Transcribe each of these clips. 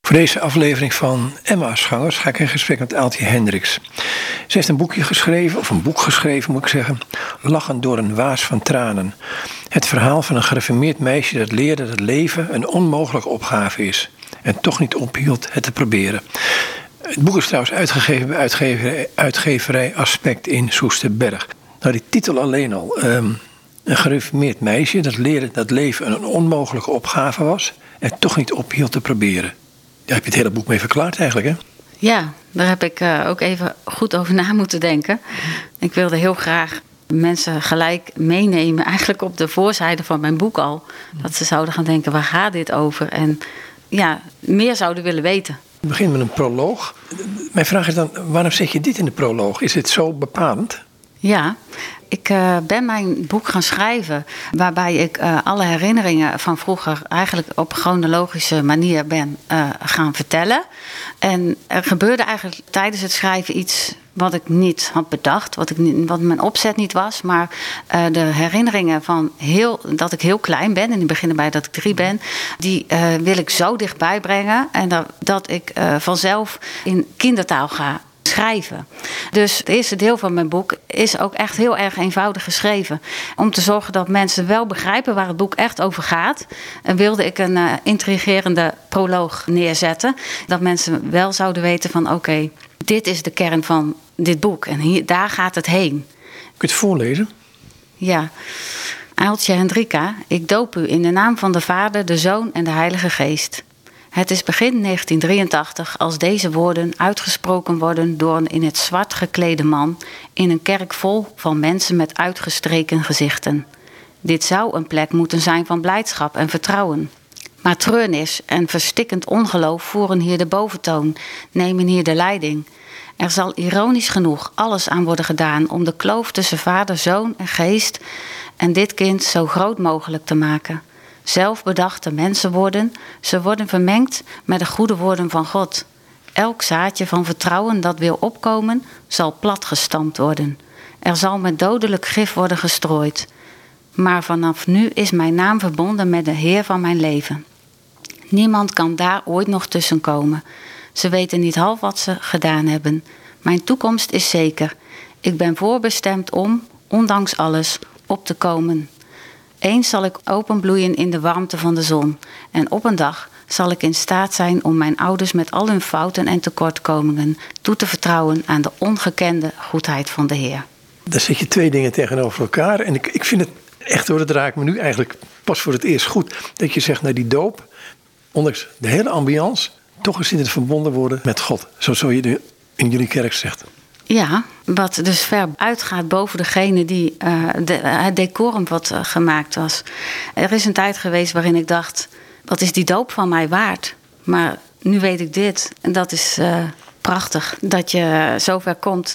Voor deze aflevering van Emmausgangers ga ik in gesprek met Aaltje Hendricks. Ze heeft een boek geschreven moet ik zeggen. Lachend door een waas van tranen. Het verhaal van een gereformeerd meisje dat leerde dat leven een onmogelijke opgave is. En toch niet ophield het te proberen. Het boek is trouwens uitgegeven bij uitgeverij Aspect in Soesterberg. Nou, die titel alleen al. Een gereformeerd meisje dat leerde dat leven een onmogelijke opgave was. En toch niet ophield te proberen. Daar heb je het hele boek mee verklaard eigenlijk, hè? Ja, daar heb ik ook even goed over na moeten denken. Ik wilde heel graag mensen gelijk meenemen, eigenlijk op de voorzijde van mijn boek al. Dat ze zouden gaan denken, waar gaat dit over? En ja, meer zouden willen weten. We beginnen met een proloog. Mijn vraag is dan, waarom zet je dit in de proloog? Is dit zo bepalend? Ja, ik ben mijn boek gaan schrijven waarbij ik alle herinneringen van vroeger eigenlijk op chronologische manier ben gaan vertellen. En er gebeurde eigenlijk tijdens het schrijven iets wat ik niet had bedacht, wat mijn opzet niet was. Maar de herinneringen van dat ik heel klein ben, en die beginnen bij dat ik 3 ben, die wil ik zo dichtbij brengen en dat ik vanzelf in kindertaal ga schrijven. Dus het eerste deel van mijn boek is ook echt heel erg eenvoudig geschreven. Om te zorgen dat mensen wel begrijpen waar het boek echt over gaat. En wilde ik een intrigerende proloog neerzetten. Dat mensen wel zouden weten van oké, dit is de kern van dit boek. En daar gaat het heen. Kun je het voorlezen? Ja. Aaltje Hendricka, ik doop u in de naam van de Vader, de Zoon en de Heilige Geest. Het is begin 1983 als deze woorden uitgesproken worden door een in het zwart geklede man in een kerk vol van mensen met uitgestreken gezichten. Dit zou een plek moeten zijn van blijdschap en vertrouwen. Maar treurnis en verstikkend ongeloof voeren hier de boventoon, nemen hier de leiding. Er zal ironisch genoeg alles aan worden gedaan om de kloof tussen vader, zoon en geest en dit kind zo groot mogelijk te maken. Zelfbedachte mensenwoorden, ze worden vermengd met de goede woorden van God. Elk zaadje van vertrouwen dat wil opkomen, zal platgestampt worden. Er zal met dodelijk gif worden gestrooid. Maar vanaf nu is mijn naam verbonden met de Heer van mijn leven. Niemand kan daar ooit nog tussenkomen. Ze weten niet half wat ze gedaan hebben. Mijn toekomst is zeker. Ik ben voorbestemd om, ondanks alles, op te komen. Eens zal ik openbloeien in de warmte van de zon. En op een dag zal ik in staat zijn om mijn ouders met al hun fouten en tekortkomingen toe te vertrouwen aan de ongekende goedheid van de Heer. Daar zet je 2 dingen tegenover elkaar. En ik vind het echt, hoor, het raakt me nu eigenlijk pas voor het eerst goed. Dat je zegt, die doop, ondanks de hele ambiance, toch is het verbonden worden met God. Zo je in jullie kerk zegt. Ja, wat dus ver uitgaat boven degene die het decorum wat gemaakt was. Er is een tijd geweest waarin ik dacht, wat is die doop van mij waard? Maar nu weet ik dit. En dat is prachtig. Dat je zover komt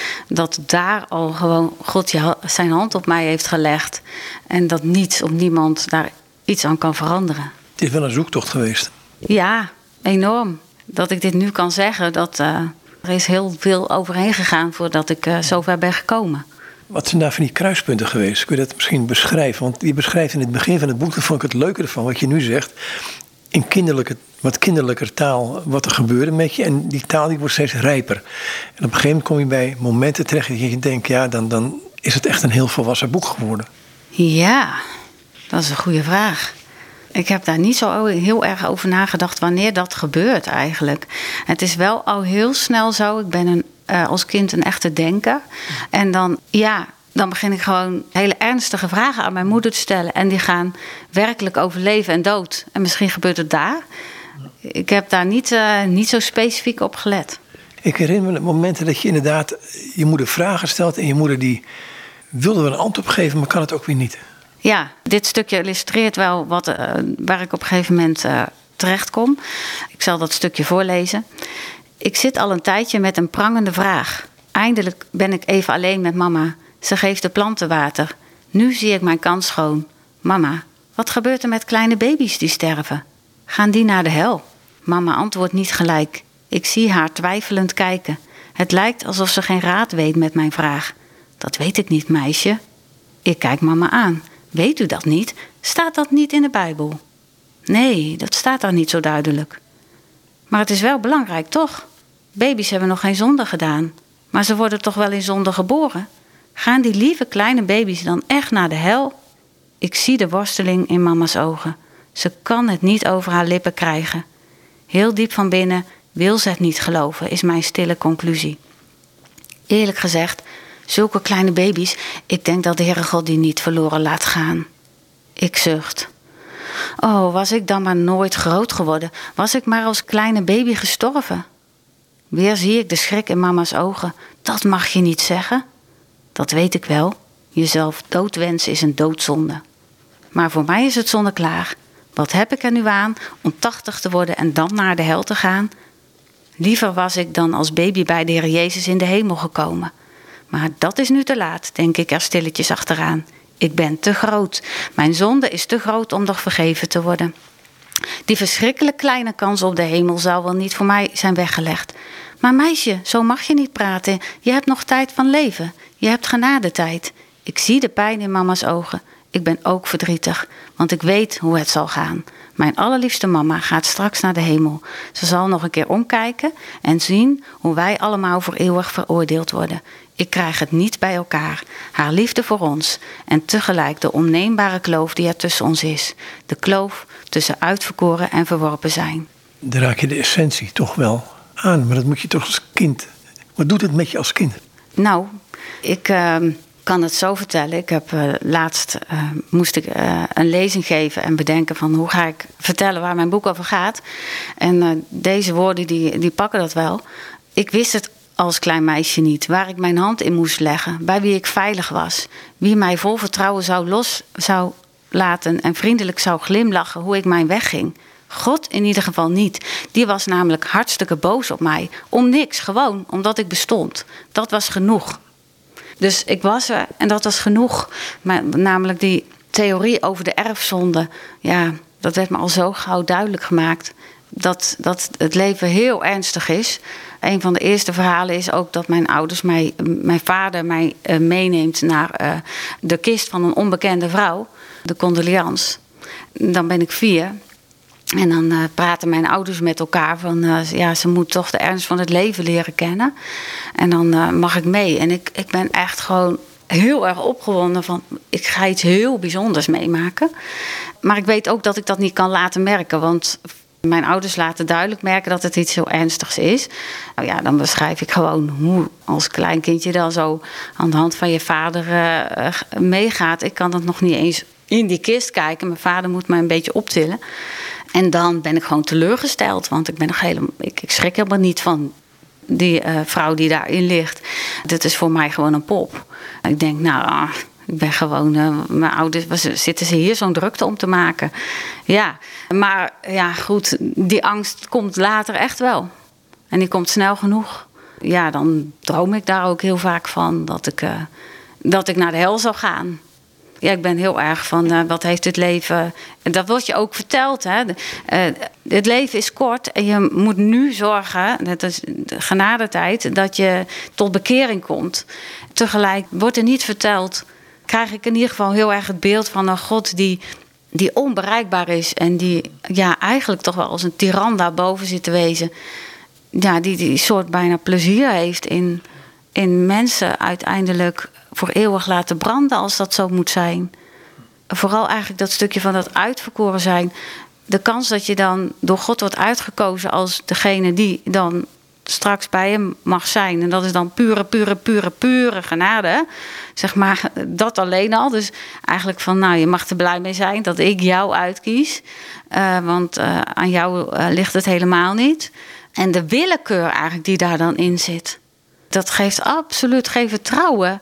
dat daar al gewoon God zijn hand op mij heeft gelegd. En dat niets of niemand daar iets aan kan veranderen. Het is wel een zoektocht geweest. Ja, enorm. Dat ik dit nu kan zeggen, er is heel veel overheen gegaan voordat ik zover ben gekomen. Wat zijn daar van die kruispunten geweest? Kun je dat misschien beschrijven? Want je beschrijft in het begin van het boek, dat vond ik het leuke ervan, wat je nu zegt, in wat kinderlijker taal wat er gebeurde met je. En die taal die wordt steeds rijper. En op een gegeven moment kom je bij momenten terecht dat je denkt, ja, dan is het echt een heel volwassen boek geworden. Ja, dat is een goede vraag. Ik heb daar niet zo heel erg over nagedacht wanneer dat gebeurt eigenlijk. Het is wel al heel snel zo. Ik ben als kind een echte denker. En dan begin ik gewoon hele ernstige vragen aan mijn moeder te stellen. En die gaan werkelijk over leven en dood. En misschien gebeurt het daar. Ik heb daar niet zo specifiek op gelet. Ik herinner me momenten dat je inderdaad je moeder vragen stelt. En je moeder die wilde wel een antwoord geven, maar kan het ook weer niet. Ja, dit stukje illustreert wel waar ik op een gegeven moment terecht kom. Ik zal dat stukje voorlezen. Ik zit al een tijdje met een prangende vraag. Eindelijk ben ik even alleen met mama. Ze geeft de planten water. Nu zie ik mijn kans schoon. Mama, wat gebeurt er met kleine baby's die sterven? Gaan die naar de hel? Mama antwoordt niet gelijk. Ik zie haar twijfelend kijken. Het lijkt alsof ze geen raad weet met mijn vraag. Dat weet ik niet, meisje. Ik kijk mama aan. Weet u dat niet? Staat dat niet in de Bijbel? Nee, dat staat daar niet zo duidelijk. Maar het is wel belangrijk, toch? Baby's hebben nog geen zonde gedaan. Maar ze worden toch wel in zonde geboren? Gaan die lieve kleine baby's dan echt naar de hel? Ik zie de worsteling in mama's ogen. Ze kan het niet over haar lippen krijgen. Heel diep van binnen wil ze het niet geloven, is mijn stille conclusie. Eerlijk gezegd, zulke kleine baby's, ik denk dat de Heere God die niet verloren laat gaan. Ik zucht. Oh, was ik dan maar nooit groot geworden? Was ik maar als kleine baby gestorven? Weer zie ik de schrik in mama's ogen. Dat mag je niet zeggen. Dat weet ik wel. Jezelf doodwensen is een doodzonde. Maar voor mij is het zonneklaar. Wat heb ik er nu aan om 80 te worden en dan naar de hel te gaan? Liever was ik dan als baby bij de Heer Jezus in de hemel gekomen. Maar dat is nu te laat, denk ik er stilletjes achteraan. Ik ben te groot. Mijn zonde is te groot om nog vergeven te worden. Die verschrikkelijk kleine kans op de hemel zou wel niet voor mij zijn weggelegd. Maar meisje, zo mag je niet praten. Je hebt nog tijd van leven. Je hebt genadetijd. Ik zie de pijn in mama's ogen. Ik ben ook verdrietig, want ik weet hoe het zal gaan. Mijn allerliefste mama gaat straks naar de hemel. Ze zal nog een keer omkijken en zien hoe wij allemaal voor eeuwig veroordeeld worden. Ik krijg het niet bij elkaar. Haar liefde voor ons en tegelijk de onneembare kloof die er tussen ons is. De kloof tussen uitverkoren en verworpen zijn. Dan raak je de essentie toch wel aan, maar dat moet je toch als kind. Wat doet het met je als kind? Nou, ik kan het zo vertellen. Ik heb laatst moest ik een lezing geven en bedenken van hoe ga ik vertellen waar mijn boek over gaat. En deze woorden die pakken dat wel. Ik wist het als klein meisje niet, waar ik mijn hand in moest leggen, bij wie ik veilig was, wie mij vol vertrouwen zou laten en vriendelijk zou glimlachen hoe ik mijn weg ging. God in ieder geval niet. Die was namelijk hartstikke boos op mij. Om niks, gewoon omdat ik bestond. Dat was genoeg. Dus ik was er en dat was genoeg. Maar namelijk die theorie over de erfzonde. Ja, dat werd me al zo gauw duidelijk gemaakt. Dat het leven heel ernstig is. Een van de eerste verhalen is ook dat mijn vader mij meeneemt naar de kist van een onbekende vrouw. De condoleance. Dan ben ik 4. En dan praten mijn ouders met elkaar van ze moet toch de ernst van het leven leren kennen. En dan mag ik mee. En ik ben echt gewoon heel erg opgewonden van ik ga iets heel bijzonders meemaken. Maar ik weet ook dat ik dat niet kan laten merken, want mijn ouders laten duidelijk merken dat het iets heel ernstigs is. Nou ja, dan beschrijf ik gewoon hoe als kleinkindje dan zo aan de hand van je vader meegaat. Ik kan dat nog niet eens in die kist kijken. Mijn vader moet mij een beetje optillen. En dan ben ik gewoon teleurgesteld, want ik schrik helemaal niet van die vrouw die daarin ligt. Dit is voor mij gewoon een pop. Ik denk, ik ben gewoon, mijn ouders, zitten ze hier zo'n drukte om te maken. Ja, maar ja, goed, die angst komt later echt wel. En die komt snel genoeg. Ja, dan droom ik daar ook heel vaak van dat ik naar de hel zou gaan. Ja, ik ben heel erg van wat heeft het leven. Dat wordt je ook verteld. Hè? Het leven is kort en je moet nu zorgen, dat is de genadetijd, dat je tot bekering komt. Tegelijk wordt er niet verteld, krijg ik in ieder geval heel erg het beeld van een God die onbereikbaar is en die eigenlijk toch wel als een tiran daarboven zit te wezen. Ja, die soort bijna plezier heeft in mensen uiteindelijk voor eeuwig laten branden als dat zo moet zijn. Vooral eigenlijk dat stukje van dat uitverkoren zijn. De kans dat je dan door God wordt uitgekozen als degene die dan straks bij hem mag zijn. En dat is dan pure genade. Zeg maar, dat alleen al. Dus eigenlijk van, je mag er blij mee zijn dat ik jou uitkies. Want aan jou ligt het helemaal niet. En de willekeur eigenlijk die daar dan in zit. Dat geeft absoluut geen vertrouwen.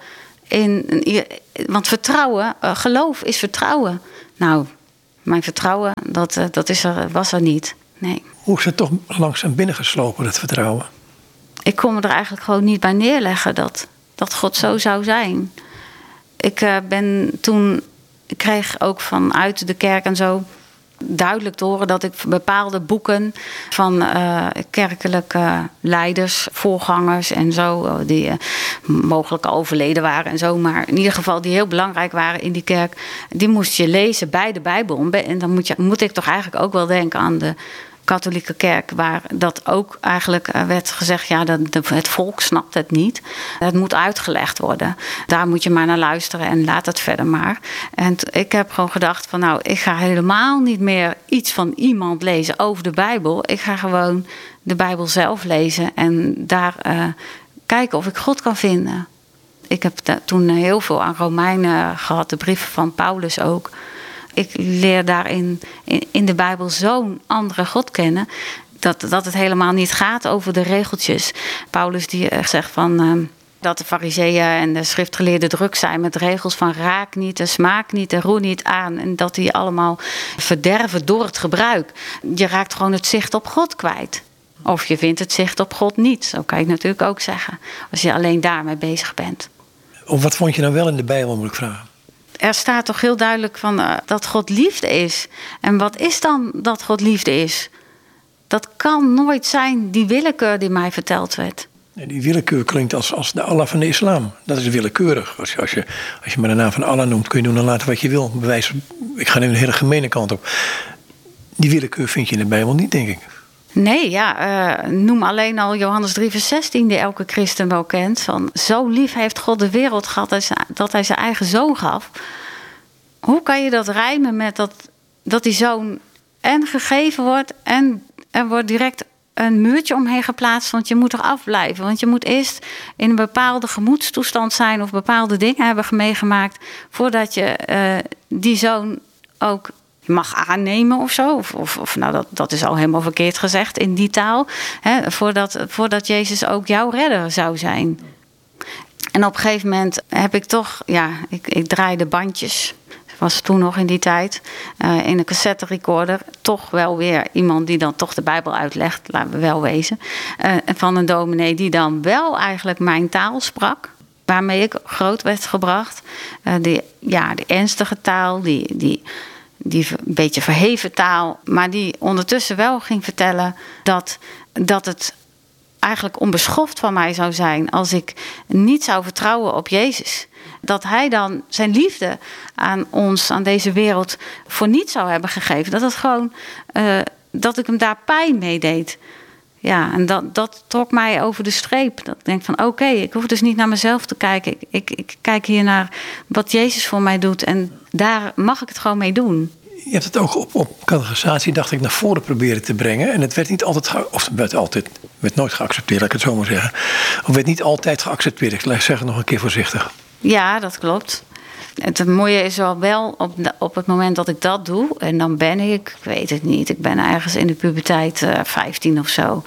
Want vertrouwen, geloof is vertrouwen. Nou, mijn vertrouwen, was er niet. Nee. Hoe is het toch langzaam binnengeslopen, dat vertrouwen? Ik kon me er eigenlijk gewoon niet bij neerleggen dat God zo zou zijn. Ik kreeg ook vanuit de kerk en zo duidelijk te horen dat ik bepaalde boeken van kerkelijke leiders, voorgangers en zo, die mogelijk al overleden waren en zo, maar in ieder geval die heel belangrijk waren in die kerk, die moest je lezen bij de Bijbel. En dan moet ik toch eigenlijk ook wel denken aan katholieke kerk, waar dat ook eigenlijk werd gezegd, ja, het volk snapt het niet. Het moet uitgelegd worden. Daar moet je maar naar luisteren en laat het verder maar. En ik heb gewoon gedacht van, nou, ik ga helemaal niet meer iets van iemand lezen over de Bijbel. Ik ga gewoon de Bijbel zelf lezen en daar kijken of ik God kan vinden. Ik heb toen heel veel aan Romeinen gehad, de brieven van Paulus ook. Ik leer daarin in de Bijbel zo'n andere God kennen, dat het helemaal niet gaat over de regeltjes. Paulus die zegt van dat de farizeeën en de schriftgeleerden druk zijn met regels van raak niet, en smaak niet en roer niet aan. En dat die allemaal verderven door het gebruik. Je raakt gewoon het zicht op God kwijt. Of je vindt het zicht op God niet. Zo kan je het natuurlijk ook zeggen. Als je alleen daarmee bezig bent. Of wat vond je nou wel in de Bijbel, moet ik vragen? Er staat toch heel duidelijk van dat God liefde is. En wat is dan dat God liefde is? Dat kan nooit zijn die willekeur die mij verteld werd. Die willekeur klinkt als de Allah van de islam. Dat is willekeurig. Als je maar de naam van Allah noemt, kun je doen en laten wat je wil. Ik ga nu een hele gemene kant op. Die willekeur vind je in de Bijbel niet, denk ik. Nee, ja, noem alleen al Johannes 3 vers 16, die elke christen wel kent. Van, zo lief heeft God de wereld gehad dat hij zijn eigen zoon gaf. Hoe kan je dat rijmen met dat die zoon en gegeven wordt en er wordt direct een muurtje omheen geplaatst, want je moet er afblijven. Want je moet eerst in een bepaalde gemoedstoestand zijn of bepaalde dingen hebben meegemaakt voordat je die zoon ook mag aannemen of zo. Of nou, dat is al helemaal verkeerd gezegd in die taal. Hè, voordat Jezus ook jouw redder zou zijn. En op een gegeven moment heb ik toch, ja, ik draaide bandjes. Was toen nog in die tijd. In een cassette recorder. Toch wel weer iemand die dan toch de Bijbel uitlegt. Laten we wel wezen. Van een dominee die dan wel eigenlijk mijn taal sprak. Waarmee ik groot werd gebracht. De ernstige taal. Die een beetje verheven taal. Maar die ondertussen wel ging vertellen dat het eigenlijk onbeschoft van mij zou zijn als ik niet zou vertrouwen op Jezus. Dat hij dan zijn liefde aan ons, aan deze wereld, voor niets zou hebben gegeven. Dat het gewoon, dat ik hem daar pijn mee deed. Ja, en dat trok mij over de streep. Dat ik denk van oké, ik hoef dus niet naar mezelf te kijken. Ik kijk hier naar wat Jezus voor mij doet. En daar mag ik het gewoon mee doen. Je hebt het ook op catechisatie, dacht ik, naar voren proberen te brengen. En het werd niet altijd, werd nooit geaccepteerd, laat ik het zo maar zeggen. Of werd niet altijd geaccepteerd. Ik zeg het nog een keer voorzichtig. Ja, dat klopt. Het mooie is wel op het moment dat ik dat doe. En dan ben ik weet het niet. Ik ben ergens in de puberteit 15 of zo.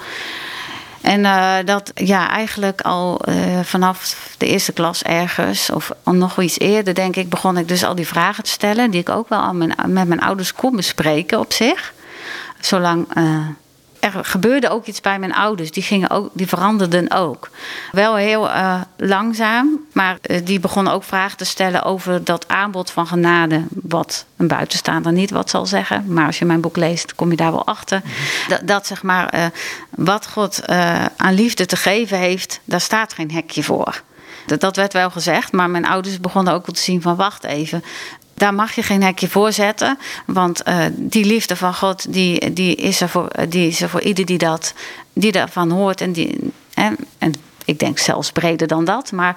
En dat eigenlijk al vanaf de eerste klas ergens, of al nog iets eerder, denk ik, begon ik dus al die vragen te stellen. Die ik ook wel met mijn ouders kon bespreken op zich. Zolang er gebeurde ook iets bij mijn ouders. Die veranderden ook. Wel heel langzaam, maar die begonnen ook vragen te stellen over dat aanbod van genade. Wat een buitenstaander niet wat zal zeggen. Maar als je mijn boek leest, kom je daar wel achter. Dat zeg maar, wat God aan liefde te geven heeft, daar staat geen hekje voor. Dat werd wel gezegd, maar mijn ouders begonnen ook te zien van wacht even. Daar mag je geen hekje voor zetten. Want die liefde van God, die is er voor ieder die daarvan hoort. En ik denk zelfs breder dan dat. Maar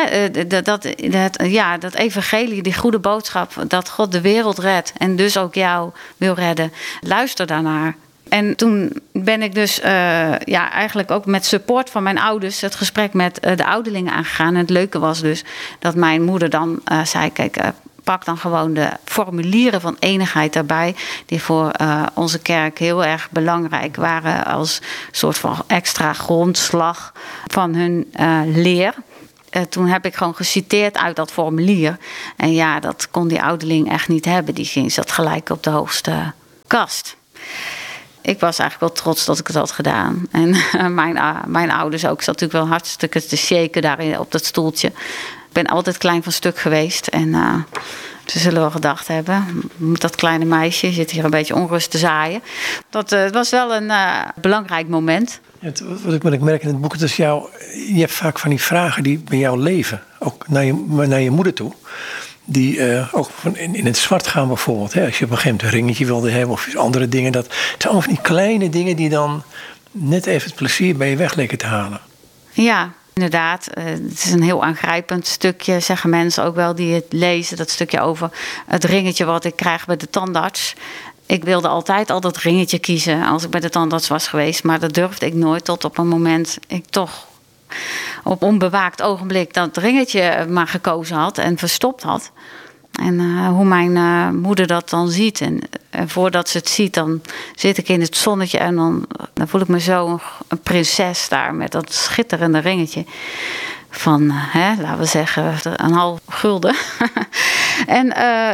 dat evangelie, die goede boodschap, dat God de wereld redt en dus ook jou wil redden. Luister daarnaar. En toen ben ik dus eigenlijk ook met support van mijn ouders het gesprek met de ouderlingen aangegaan. En het leuke was dus dat mijn moeder dan zei, kijk, pak dan gewoon de formulieren van enigheid daarbij, die voor onze kerk heel erg belangrijk waren als soort van extra grondslag van hun leer. Toen heb ik gewoon geciteerd uit dat formulier. En ja, dat kon die ouderling echt niet hebben. Die zat gelijk op de hoogste kast. Ik was eigenlijk wel trots dat ik het had gedaan. En mijn ouders ook. Ik zat natuurlijk wel hartstikke te shaken daar op dat stoeltje. Ik ben altijd klein van stuk geweest. En ze zullen wel gedacht hebben, dat kleine meisje zit hier een beetje onrust te zaaien. Dat was wel een belangrijk moment. Wat ik merk in het boek, het is je hebt vaak van die vragen die bij jou leven. Ook naar je moeder toe. die ook in het zwart gaan bijvoorbeeld. Hè? Als je op een gegeven moment een ringetje wilde hebben of andere dingen. Het zijn allemaal van die kleine dingen die dan net even het plezier bij je weg leken te halen. Ja, inderdaad. Het is een heel aangrijpend stukje, zeggen mensen ook wel die het lezen. Dat stukje over het ringetje wat ik krijg bij de tandarts. Ik wilde altijd al dat ringetje kiezen als ik bij de tandarts was geweest. Maar dat durfde ik nooit tot op een moment ik toch op onbewaakt ogenblik dat ringetje maar gekozen had en verstopt had. En hoe mijn moeder dat dan ziet. En voordat ze het ziet, dan zit ik in het zonnetje en dan voel ik me zo een prinses daar met dat schitterende ringetje. Van, laten we zeggen, een $1,5. En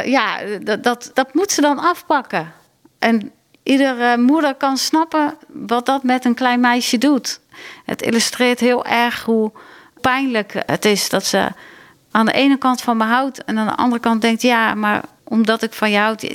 dat moet ze dan afpakken. En iedere moeder kan snappen wat dat met een klein meisje doet. Het illustreert heel erg hoe pijnlijk het is dat ze aan de ene kant van me houdt en aan de andere kant denkt, ja, maar omdat ik van je houd,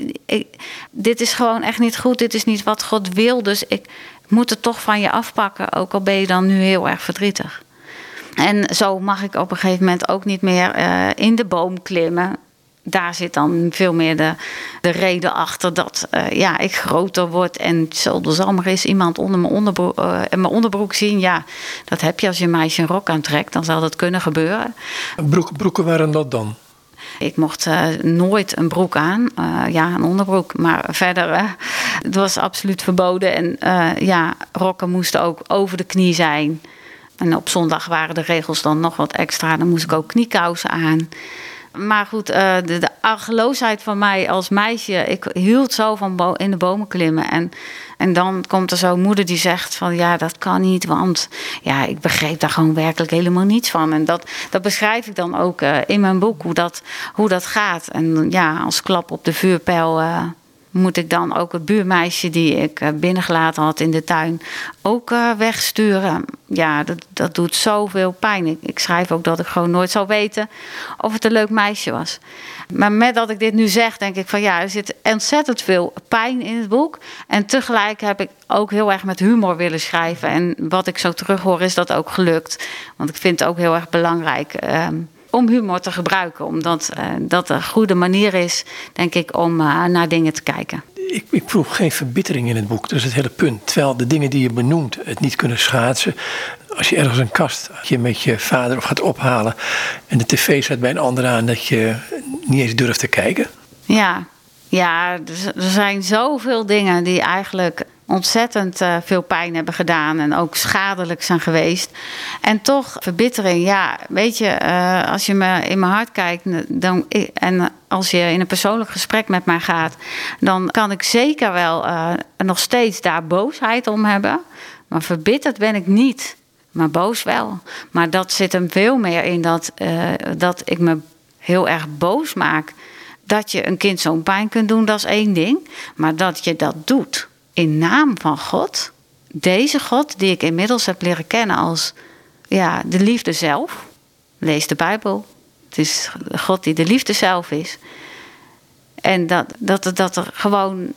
dit is gewoon echt niet goed, dit is niet wat God wil, dus ik moet het toch van je afpakken, ook al ben je dan nu heel erg verdrietig. En zo mag ik op een gegeven moment ook niet meer in de boom klimmen. Daar zit dan veel meer de reden achter dat ik groter word. En zal maar eens iemand onder mijn onderbroek zien. Ja, dat heb je als je een meisje een rok aantrekt. Dan zal dat kunnen gebeuren. Broeken waren dat dan? Ik mocht nooit een broek aan. Een onderbroek. Maar verder, het was absoluut verboden. En rokken moesten ook over de knie zijn. En op zondag waren de regels dan nog wat extra. Dan moest ik ook kniekousen aan. Maar goed, de argeloosheid van mij als meisje. Ik hield zo van in de bomen klimmen. En dan komt er zo'n moeder die zegt van ja, dat kan niet. Want ja, ik begreep daar gewoon werkelijk helemaal niets van. En dat beschrijf ik dan ook in mijn boek, hoe dat gaat. En ja, als klap op de vuurpijl moet ik dan ook het buurmeisje die ik binnengelaten had in de tuin ook wegsturen. Ja, dat doet zoveel pijn. Ik schrijf ook dat ik gewoon nooit zou weten of het een leuk meisje was. Maar met dat ik dit nu zeg, denk ik van ja, er zit ontzettend veel pijn in het boek. En tegelijk heb ik ook heel erg met humor willen schrijven. En wat ik zo terughoor is dat ook gelukt. Want ik vind het ook heel erg belangrijk om humor te gebruiken. Omdat dat een goede manier is, denk ik, om naar dingen te kijken. Ik proef geen verbittering in het boek. Dat is het hele punt. Terwijl de dingen die je benoemt het niet kunnen schaatsen. Als je ergens een kast met je vader gaat ophalen en de tv staat bij een ander aan, dat je niet eens durft te kijken. Ja, er zijn zoveel dingen die eigenlijk ontzettend veel pijn hebben gedaan en ook schadelijk zijn geweest. En toch verbittering, ja, weet je, als je me in mijn hart kijkt en als je in een persoonlijk gesprek met mij gaat, dan kan ik zeker wel nog steeds daar boosheid om hebben. Maar verbitterd ben ik niet, maar boos wel. Maar dat zit hem veel meer in dat ik me heel erg boos maak. Dat je een kind zo'n pijn kunt doen, dat is één ding. Maar dat je dat doet in naam van God. Deze God die ik inmiddels heb leren kennen als de liefde zelf. Lees de Bijbel. Het is God die de liefde zelf is. En dat er gewoon.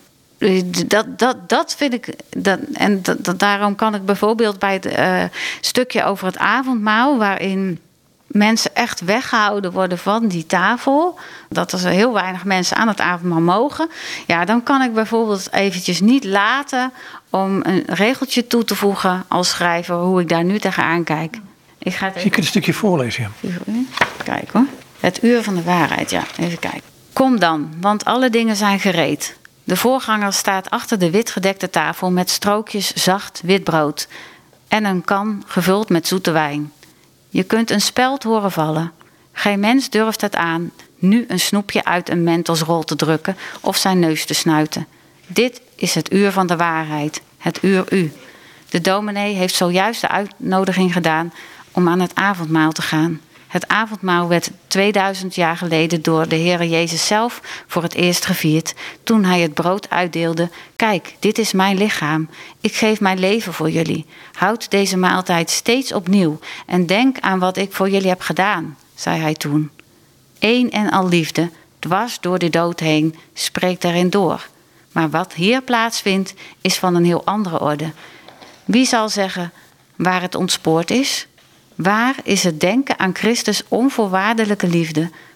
Dat vind ik. Daarom kan ik bijvoorbeeld bij het stukje over het avondmaal, waarin mensen echt weggehouden worden van die tafel, dat er heel weinig mensen aan het avondmaal mogen. Ja, dan kan ik bijvoorbeeld eventjes niet laten om een regeltje toe te voegen als schrijver, hoe ik daar nu tegenaan kijk. Ik ga het even. Je kunt een stukje voorlezen. Kijk hoor. Het uur van de waarheid, ja. Even kijken. Kom dan, want alle dingen zijn gereed. De voorganger staat achter de witgedekte tafel met strookjes zacht wit brood en een kan gevuld met zoete wijn. Je kunt een speld horen vallen. Geen mens durft het aan nu een snoepje uit een Mentosrol te drukken of zijn neus te snuiten. Dit is het uur van de waarheid, het uur U. De dominee heeft zojuist de uitnodiging gedaan om aan het avondmaal te gaan. Het avondmaal werd 2000 jaar geleden door de Heere Jezus zelf voor het eerst gevierd, toen hij het brood uitdeelde. Kijk, dit is mijn lichaam. Ik geef mijn leven voor jullie. Houd deze maaltijd steeds opnieuw en denk aan wat ik voor jullie heb gedaan, zei hij toen. Eén en al liefde, dwars door de dood heen, spreekt erin door. Maar wat hier plaatsvindt, is van een heel andere orde. Wie zal zeggen waar het ontspoord is? Waar is het denken aan Christus' onvoorwaardelijke liefde,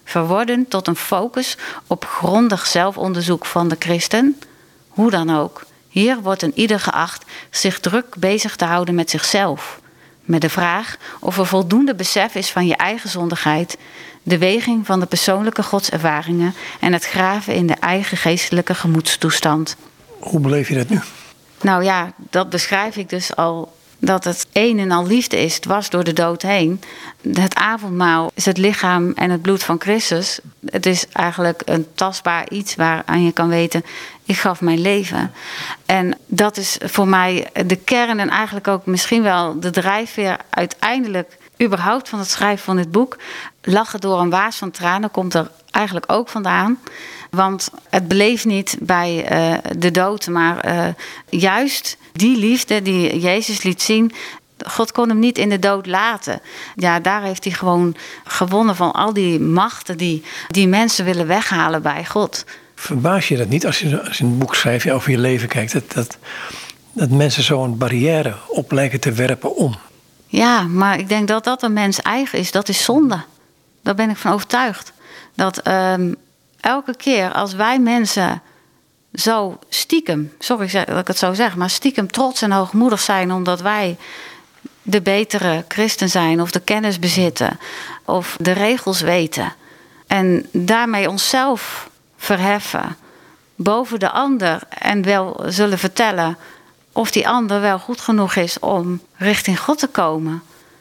verworden tot een focus op grondig zelfonderzoek van de christen. Hoe dan ook, hier wordt een ieder geacht zich druk bezig te houden met zichzelf. Met de vraag of er voldoende besef is van je eigen zondigheid, de weging van de persoonlijke godservaringen en het graven in de eigen geestelijke gemoedstoestand. Hoe beleef je dat nu? Nou ja, dat beschrijf ik dus al, dat het een en al liefde is, dwars door de dood heen. Het avondmaal is het lichaam en het bloed van Christus. Het is eigenlijk een tastbaar iets waaraan je kan weten, ik gaf mijn leven. En dat is voor mij de kern en eigenlijk ook misschien wel de drijfveer uiteindelijk überhaupt van het schrijven van dit boek. Lachen door een waas van tranen komt er eigenlijk ook vandaan. Want het bleef niet bij de dood, maar juist die liefde die Jezus liet zien. God kon hem niet in de dood laten. Ja, daar heeft hij gewoon gewonnen van al die machten die mensen willen weghalen bij God. Verbaas je dat niet als je een boek schrijft over je leven kijkt, dat mensen zo'n barrière op lijken te werpen om? Ja, maar ik denk dat dat een mens eigen is. Dat is zonde. Daar ben ik van overtuigd. Dat elke keer als wij mensen zo stiekem, sorry dat ik het zo zeg, maar stiekem trots en hoogmoedig zijn omdat wij de betere christen zijn of de kennis bezitten of de regels weten en daarmee onszelf verheffen boven de ander en wel zullen vertellen of die ander wel goed genoeg is om richting God te komen.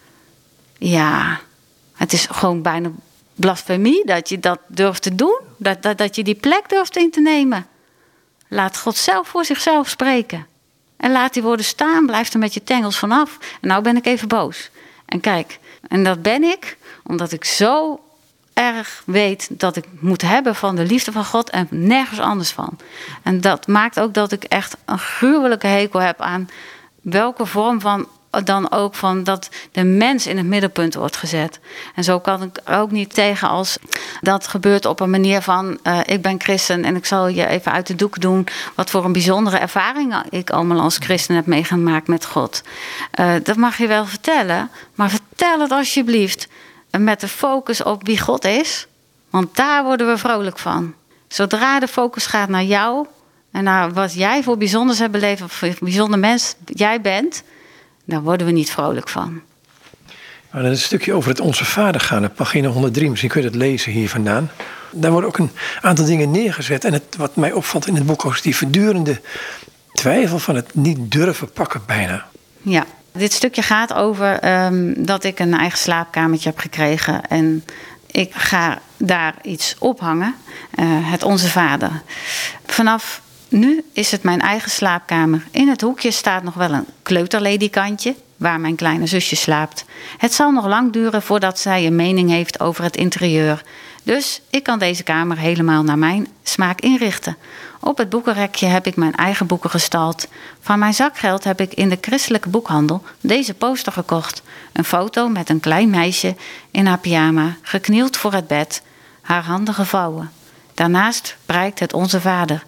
Ja, het is gewoon bijna blasfemie dat je dat durft te doen. Dat je die plek durft in te nemen. Laat God zelf voor zichzelf spreken. En laat die woorden staan, blijf er met je tengels vanaf. En nou ben ik even boos. En kijk, en dat ben ik omdat ik zo erg weet dat ik moet hebben van de liefde van God en nergens anders van. En dat maakt ook dat ik echt een gruwelijke hekel heb aan welke vorm van dan ook van dat de mens in het middelpunt wordt gezet. En zo kan ik ook niet tegen als dat gebeurt op een manier van ik ben christen en ik zal je even uit de doek doen wat voor een bijzondere ervaring ik allemaal als christen heb meegemaakt met God. Dat mag je wel vertellen, maar vertel het alsjeblieft met de focus op wie God is, want daar worden we vrolijk van. Zodra de focus gaat naar jou en naar wat jij voor bijzonders hebt beleefd of voor bijzonder mens jij bent, daar worden we niet vrolijk van. Maar dat is een stukje over het Onze Vader gaan, op pagina 103. Misschien kun je dat lezen hier vandaan. Daar worden ook een aantal dingen neergezet. En wat mij opvalt in het boek is die voortdurende twijfel van het niet durven pakken bijna. Ja, dit stukje gaat over dat ik een eigen slaapkamertje heb gekregen. En ik ga daar iets ophangen. Het Onze Vader. Vanaf nu is het mijn eigen slaapkamer. In het hoekje staat nog wel een kleuterledikantje waar mijn kleine zusje slaapt. Het zal nog lang duren voordat zij een mening heeft over het interieur. Dus ik kan deze kamer helemaal naar mijn smaak inrichten. Op het boekenrekje heb ik mijn eigen boeken gestald. Van mijn zakgeld heb ik in de christelijke boekhandel deze poster gekocht. Een foto met een klein meisje in haar pyjama, geknield voor het bed, haar handen gevouwen. Daarnaast prijkt het Onze Vader.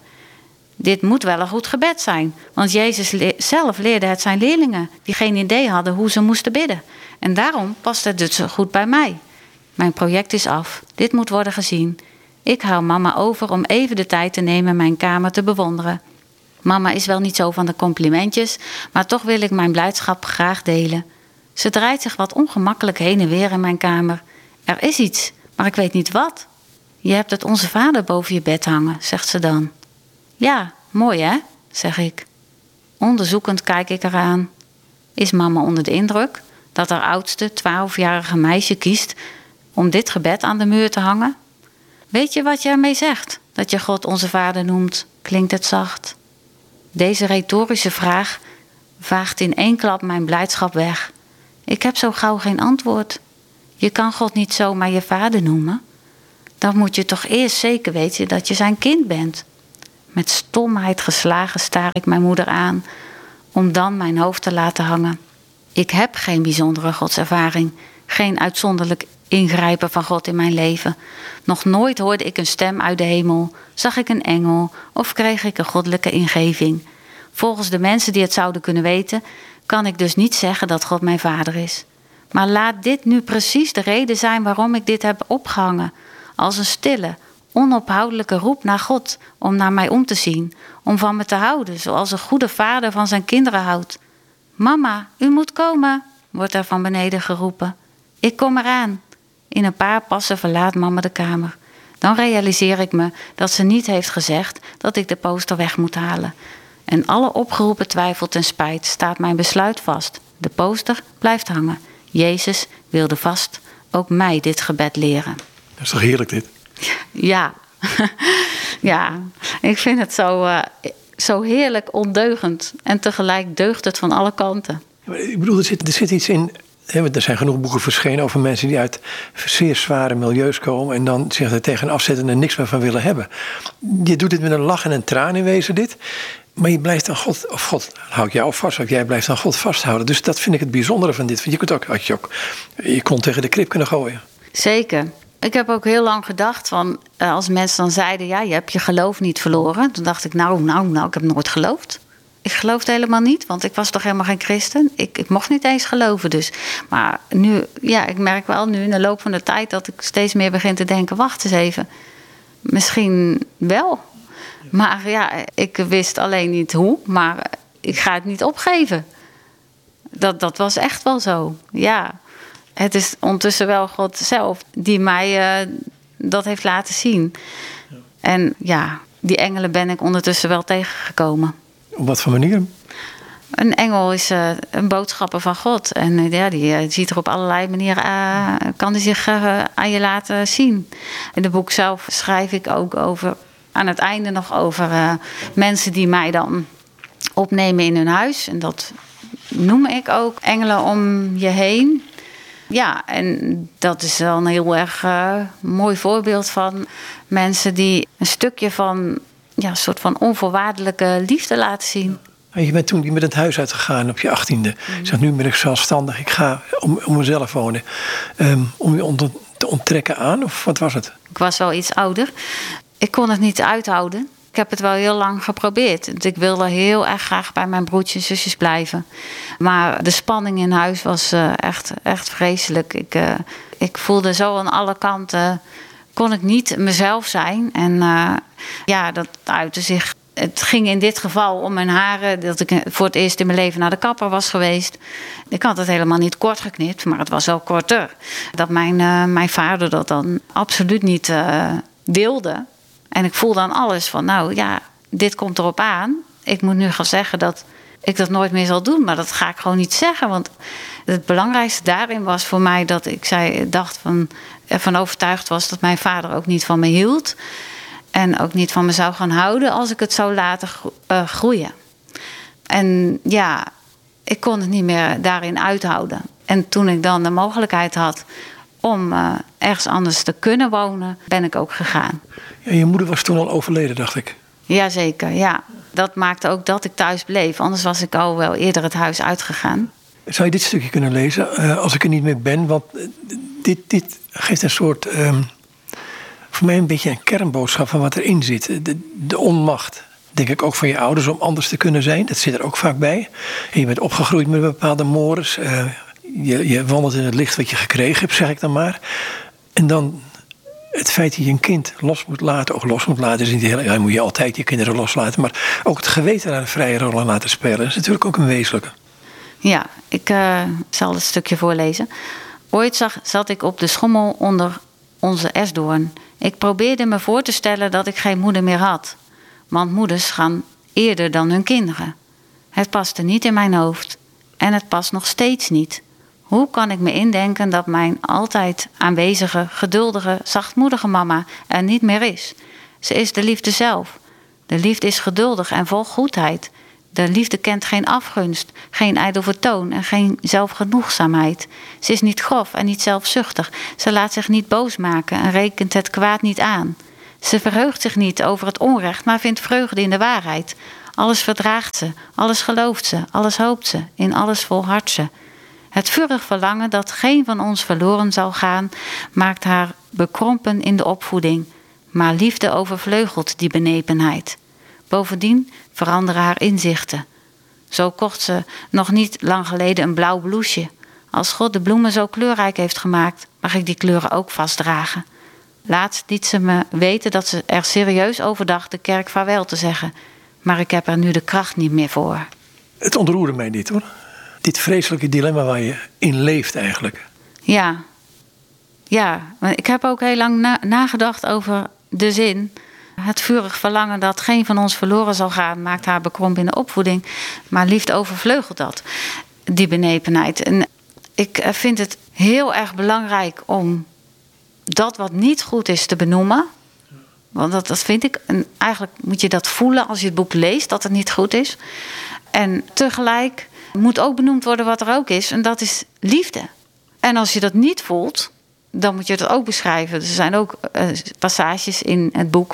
Dit moet wel een goed gebed zijn, want Jezus zelf leerde het zijn leerlingen die geen idee hadden hoe ze moesten bidden. En daarom past het dus zo goed bij mij. Mijn project is af. Dit moet worden gezien. Ik hou mama over om even de tijd te nemen mijn kamer te bewonderen. Mama is wel niet zo van de complimentjes, maar toch wil ik mijn blijdschap graag delen. Ze draait zich wat ongemakkelijk heen en weer in mijn kamer. Er is iets, maar ik weet niet wat. Je hebt het Onze Vader boven je bed hangen, zegt ze dan. Ja, mooi hè, zeg ik. Onderzoekend kijk ik eraan. Is mama onder de indruk dat haar oudste 12-jarige meisje kiest om dit gebed aan de muur te hangen? Weet je wat je ermee zegt, dat je God Onze Vader noemt, klinkt het zacht. Deze retorische vraag vaagt in één klap mijn blijdschap weg. Ik heb zo gauw geen antwoord. Je kan God niet zomaar je vader noemen. Dan moet je toch eerst zeker weten dat je zijn kind bent. Met stomheid geslagen staar ik mijn moeder aan, om dan mijn hoofd te laten hangen. Ik heb geen bijzondere godservaring, geen uitzonderlijk ingrijpen van God in mijn leven. Nog nooit hoorde ik een stem uit de hemel, zag ik een engel of kreeg ik een goddelijke ingeving. Volgens de mensen die het zouden kunnen weten, kan ik dus niet zeggen dat God mijn vader is. Maar laat dit nu precies de reden zijn waarom ik dit heb opgehangen. als een stille, onophoudelijke roep naar God om naar mij om te zien, om van me te houden, zoals een goede vader van zijn kinderen houdt. Mama, u moet komen, wordt er van beneden geroepen. Ik kom eraan. In een paar passen verlaat mama de kamer. Dan realiseer ik me dat ze niet heeft gezegd dat ik de poster weg moet halen. En alle opgeroepen twijfel ten spijt staat mijn besluit vast. De poster blijft hangen. Jezus wilde vast ook mij dit gebed leren. Dat is toch heerlijk dit? Ja, ja. Ik vind het zo heerlijk ondeugend. En tegelijk deugt het van alle kanten. Ik bedoel, er zit iets in. Er zijn genoeg boeken verschenen over mensen die uit zeer zware milieus komen en dan zich er tegen afzetten en niks meer van willen hebben. Je doet dit met een lach en een traan in wezen dit. Maar je blijft aan God houdt jou vast, of jij blijft aan God vasthouden. Dus dat vind ik het bijzondere van dit. Want had je ook je kont tegen de krip kunnen gooien. Zeker. Ik heb ook heel lang gedacht van, als mensen dan zeiden, ja, je hebt je geloof niet verloren. Toen dacht ik, nou, ik heb nooit geloofd. Ik geloofde helemaal niet, want ik was toch helemaal geen christen. Ik mocht niet eens geloven dus. Maar nu, ja, ik merk wel nu in de loop van de tijd dat ik steeds meer begin te denken, wacht eens even. Misschien wel. Maar ja, ik wist alleen niet hoe, maar ik ga het niet opgeven. Dat was echt wel zo, ja. Het is ondertussen wel God zelf die mij dat heeft laten zien. Ja. En ja, die engelen ben ik ondertussen wel tegengekomen. Op wat voor manier? Een engel is een boodschapper van God. En ja, die ziet er op allerlei manieren kan die zich aan je laten zien. In het boek zelf schrijf ik ook over, aan het einde nog over mensen die mij dan opnemen in hun huis. En dat noem ik ook engelen om je heen. Ja, en dat is wel een heel erg mooi voorbeeld van mensen die een stukje van, ja, een soort van onvoorwaardelijke liefde laten zien. Je bent toen met het huis uitgegaan op je 18e. Je zegt, nu ben ik zelfstandig, ik ga om mezelf wonen. Om je te onttrekken aan, of wat was het? Ik was wel iets ouder. Ik kon het niet uithouden. Ik heb het wel heel lang geprobeerd. Ik wilde heel erg graag bij mijn broertjes en zusjes blijven. Maar de spanning in huis was echt vreselijk. Ik voelde zo aan alle kanten, kon ik niet mezelf zijn. En ja, dat uitte zich. Het ging in dit geval om mijn haren. Dat ik voor het eerst in mijn leven naar de kapper was geweest. Ik had het helemaal niet kort geknipt, maar het was wel korter. Dat mijn vader dat dan absoluut niet wilde. En ik voelde aan alles van, nou ja, dit komt erop aan. Ik moet nu gaan zeggen dat ik dat nooit meer zal doen. Maar dat ga ik gewoon niet zeggen. Want het belangrijkste daarin was voor mij dat ik ervan overtuigd was dat mijn vader ook niet van me hield. En ook niet van me zou gaan houden als ik het zou laten groeien. En ja, ik kon het niet meer daarin uithouden. En toen ik dan de mogelijkheid had om ergens anders te kunnen wonen, ben ik ook gegaan. Ja, je moeder was toen al overleden, dacht ik. Jazeker, ja. Dat maakte ook dat ik thuis bleef. Anders was ik al wel eerder het huis uitgegaan. Zou je dit stukje kunnen lezen, als ik er niet meer ben? Want dit geeft een soort, voor mij een beetje een kernboodschap van wat erin zit. De onmacht, denk ik ook van je ouders om anders te kunnen zijn. Dat zit er ook vaak bij. En je bent opgegroeid met bepaalde mores. Je wandelt in het licht wat je gekregen hebt, zeg ik dan maar. En dan het feit dat je een kind los moet laten is niet heel. Ja, moet je altijd je kinderen loslaten. Maar ook het geweten daar een vrije rol aan laten spelen is natuurlijk ook een wezenlijke. Ja, ik zal het stukje voorlezen. Ooit zat ik op de schommel onder onze esdoorn. Ik probeerde me voor te stellen dat ik geen moeder meer had. Want moeders gaan eerder dan hun kinderen. Het paste niet in mijn hoofd. En het past nog steeds niet. Hoe kan ik me indenken dat mijn altijd aanwezige, geduldige, zachtmoedige mama er niet meer is? Ze is de liefde zelf. De liefde is geduldig en vol goedheid. De liefde kent geen afgunst, geen ijdel vertoon en geen zelfgenoegzaamheid. Ze is niet grof en niet zelfzuchtig. Ze laat zich niet boos maken en rekent het kwaad niet aan. Ze verheugt zich niet over het onrecht, maar vindt vreugde in de waarheid. Alles verdraagt ze, alles gelooft ze, alles hoopt ze, in alles volhardt ze. Het vurig verlangen dat geen van ons verloren zal gaan, maakt haar bekrompen in de opvoeding. Maar liefde overvleugelt die benepenheid. Bovendien veranderen haar inzichten. Zo kocht ze nog niet lang geleden een blauw blouseje. Als God de bloemen zo kleurrijk heeft gemaakt, mag ik die kleuren ook vastdragen. Laatst liet ze me weten dat ze er serieus over dacht de kerk vaarwel te zeggen. Maar ik heb er nu de kracht niet meer voor. Het ontroerde mij dit hoor. Dit vreselijke dilemma waar je in leeft eigenlijk. Ja, maar ik heb ook heel lang nagedacht over de zin. Het vurig verlangen dat geen van ons verloren zal gaan, maakt haar bekrompen in de opvoeding. Maar liefde overvleugelt dat, die benepenheid. En ik vind het heel erg belangrijk om dat wat niet goed is te benoemen. Want dat vind ik. En eigenlijk moet je dat voelen als je het boek leest, dat het niet goed is. En tegelijk moet ook benoemd worden wat er ook is. En dat is liefde. En als je dat niet voelt, dan moet je het ook beschrijven. Er zijn ook passages in het boek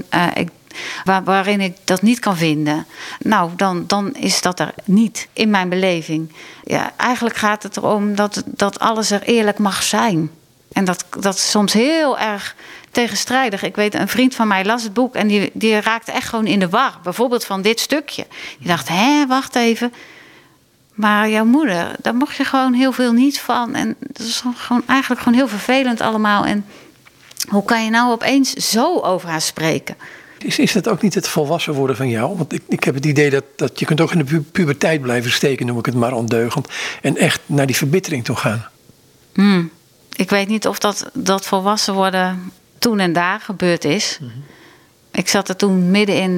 waarin ik dat niet kan vinden. Nou, dan is dat er niet in mijn beleving. Ja, eigenlijk gaat het erom dat alles er eerlijk mag zijn. En dat is soms heel erg tegenstrijdig. Ik weet, een vriend van mij las het boek en die raakte echt gewoon in de war. Bijvoorbeeld van dit stukje. Die dacht, wacht even. Maar jouw moeder, daar mocht je gewoon heel veel niet van. En dat is eigenlijk gewoon heel vervelend allemaal. En hoe kan je nou opeens zo over haar spreken? Is dat ook niet het volwassen worden van jou? Want ik heb het idee dat je kunt ook in de puberteit blijven steken, noem ik het maar ondeugend. En echt naar die verbittering toe gaan. Ik weet niet of dat volwassen worden toen en daar gebeurd is. Mm-hmm. Ik zat er toen middenin.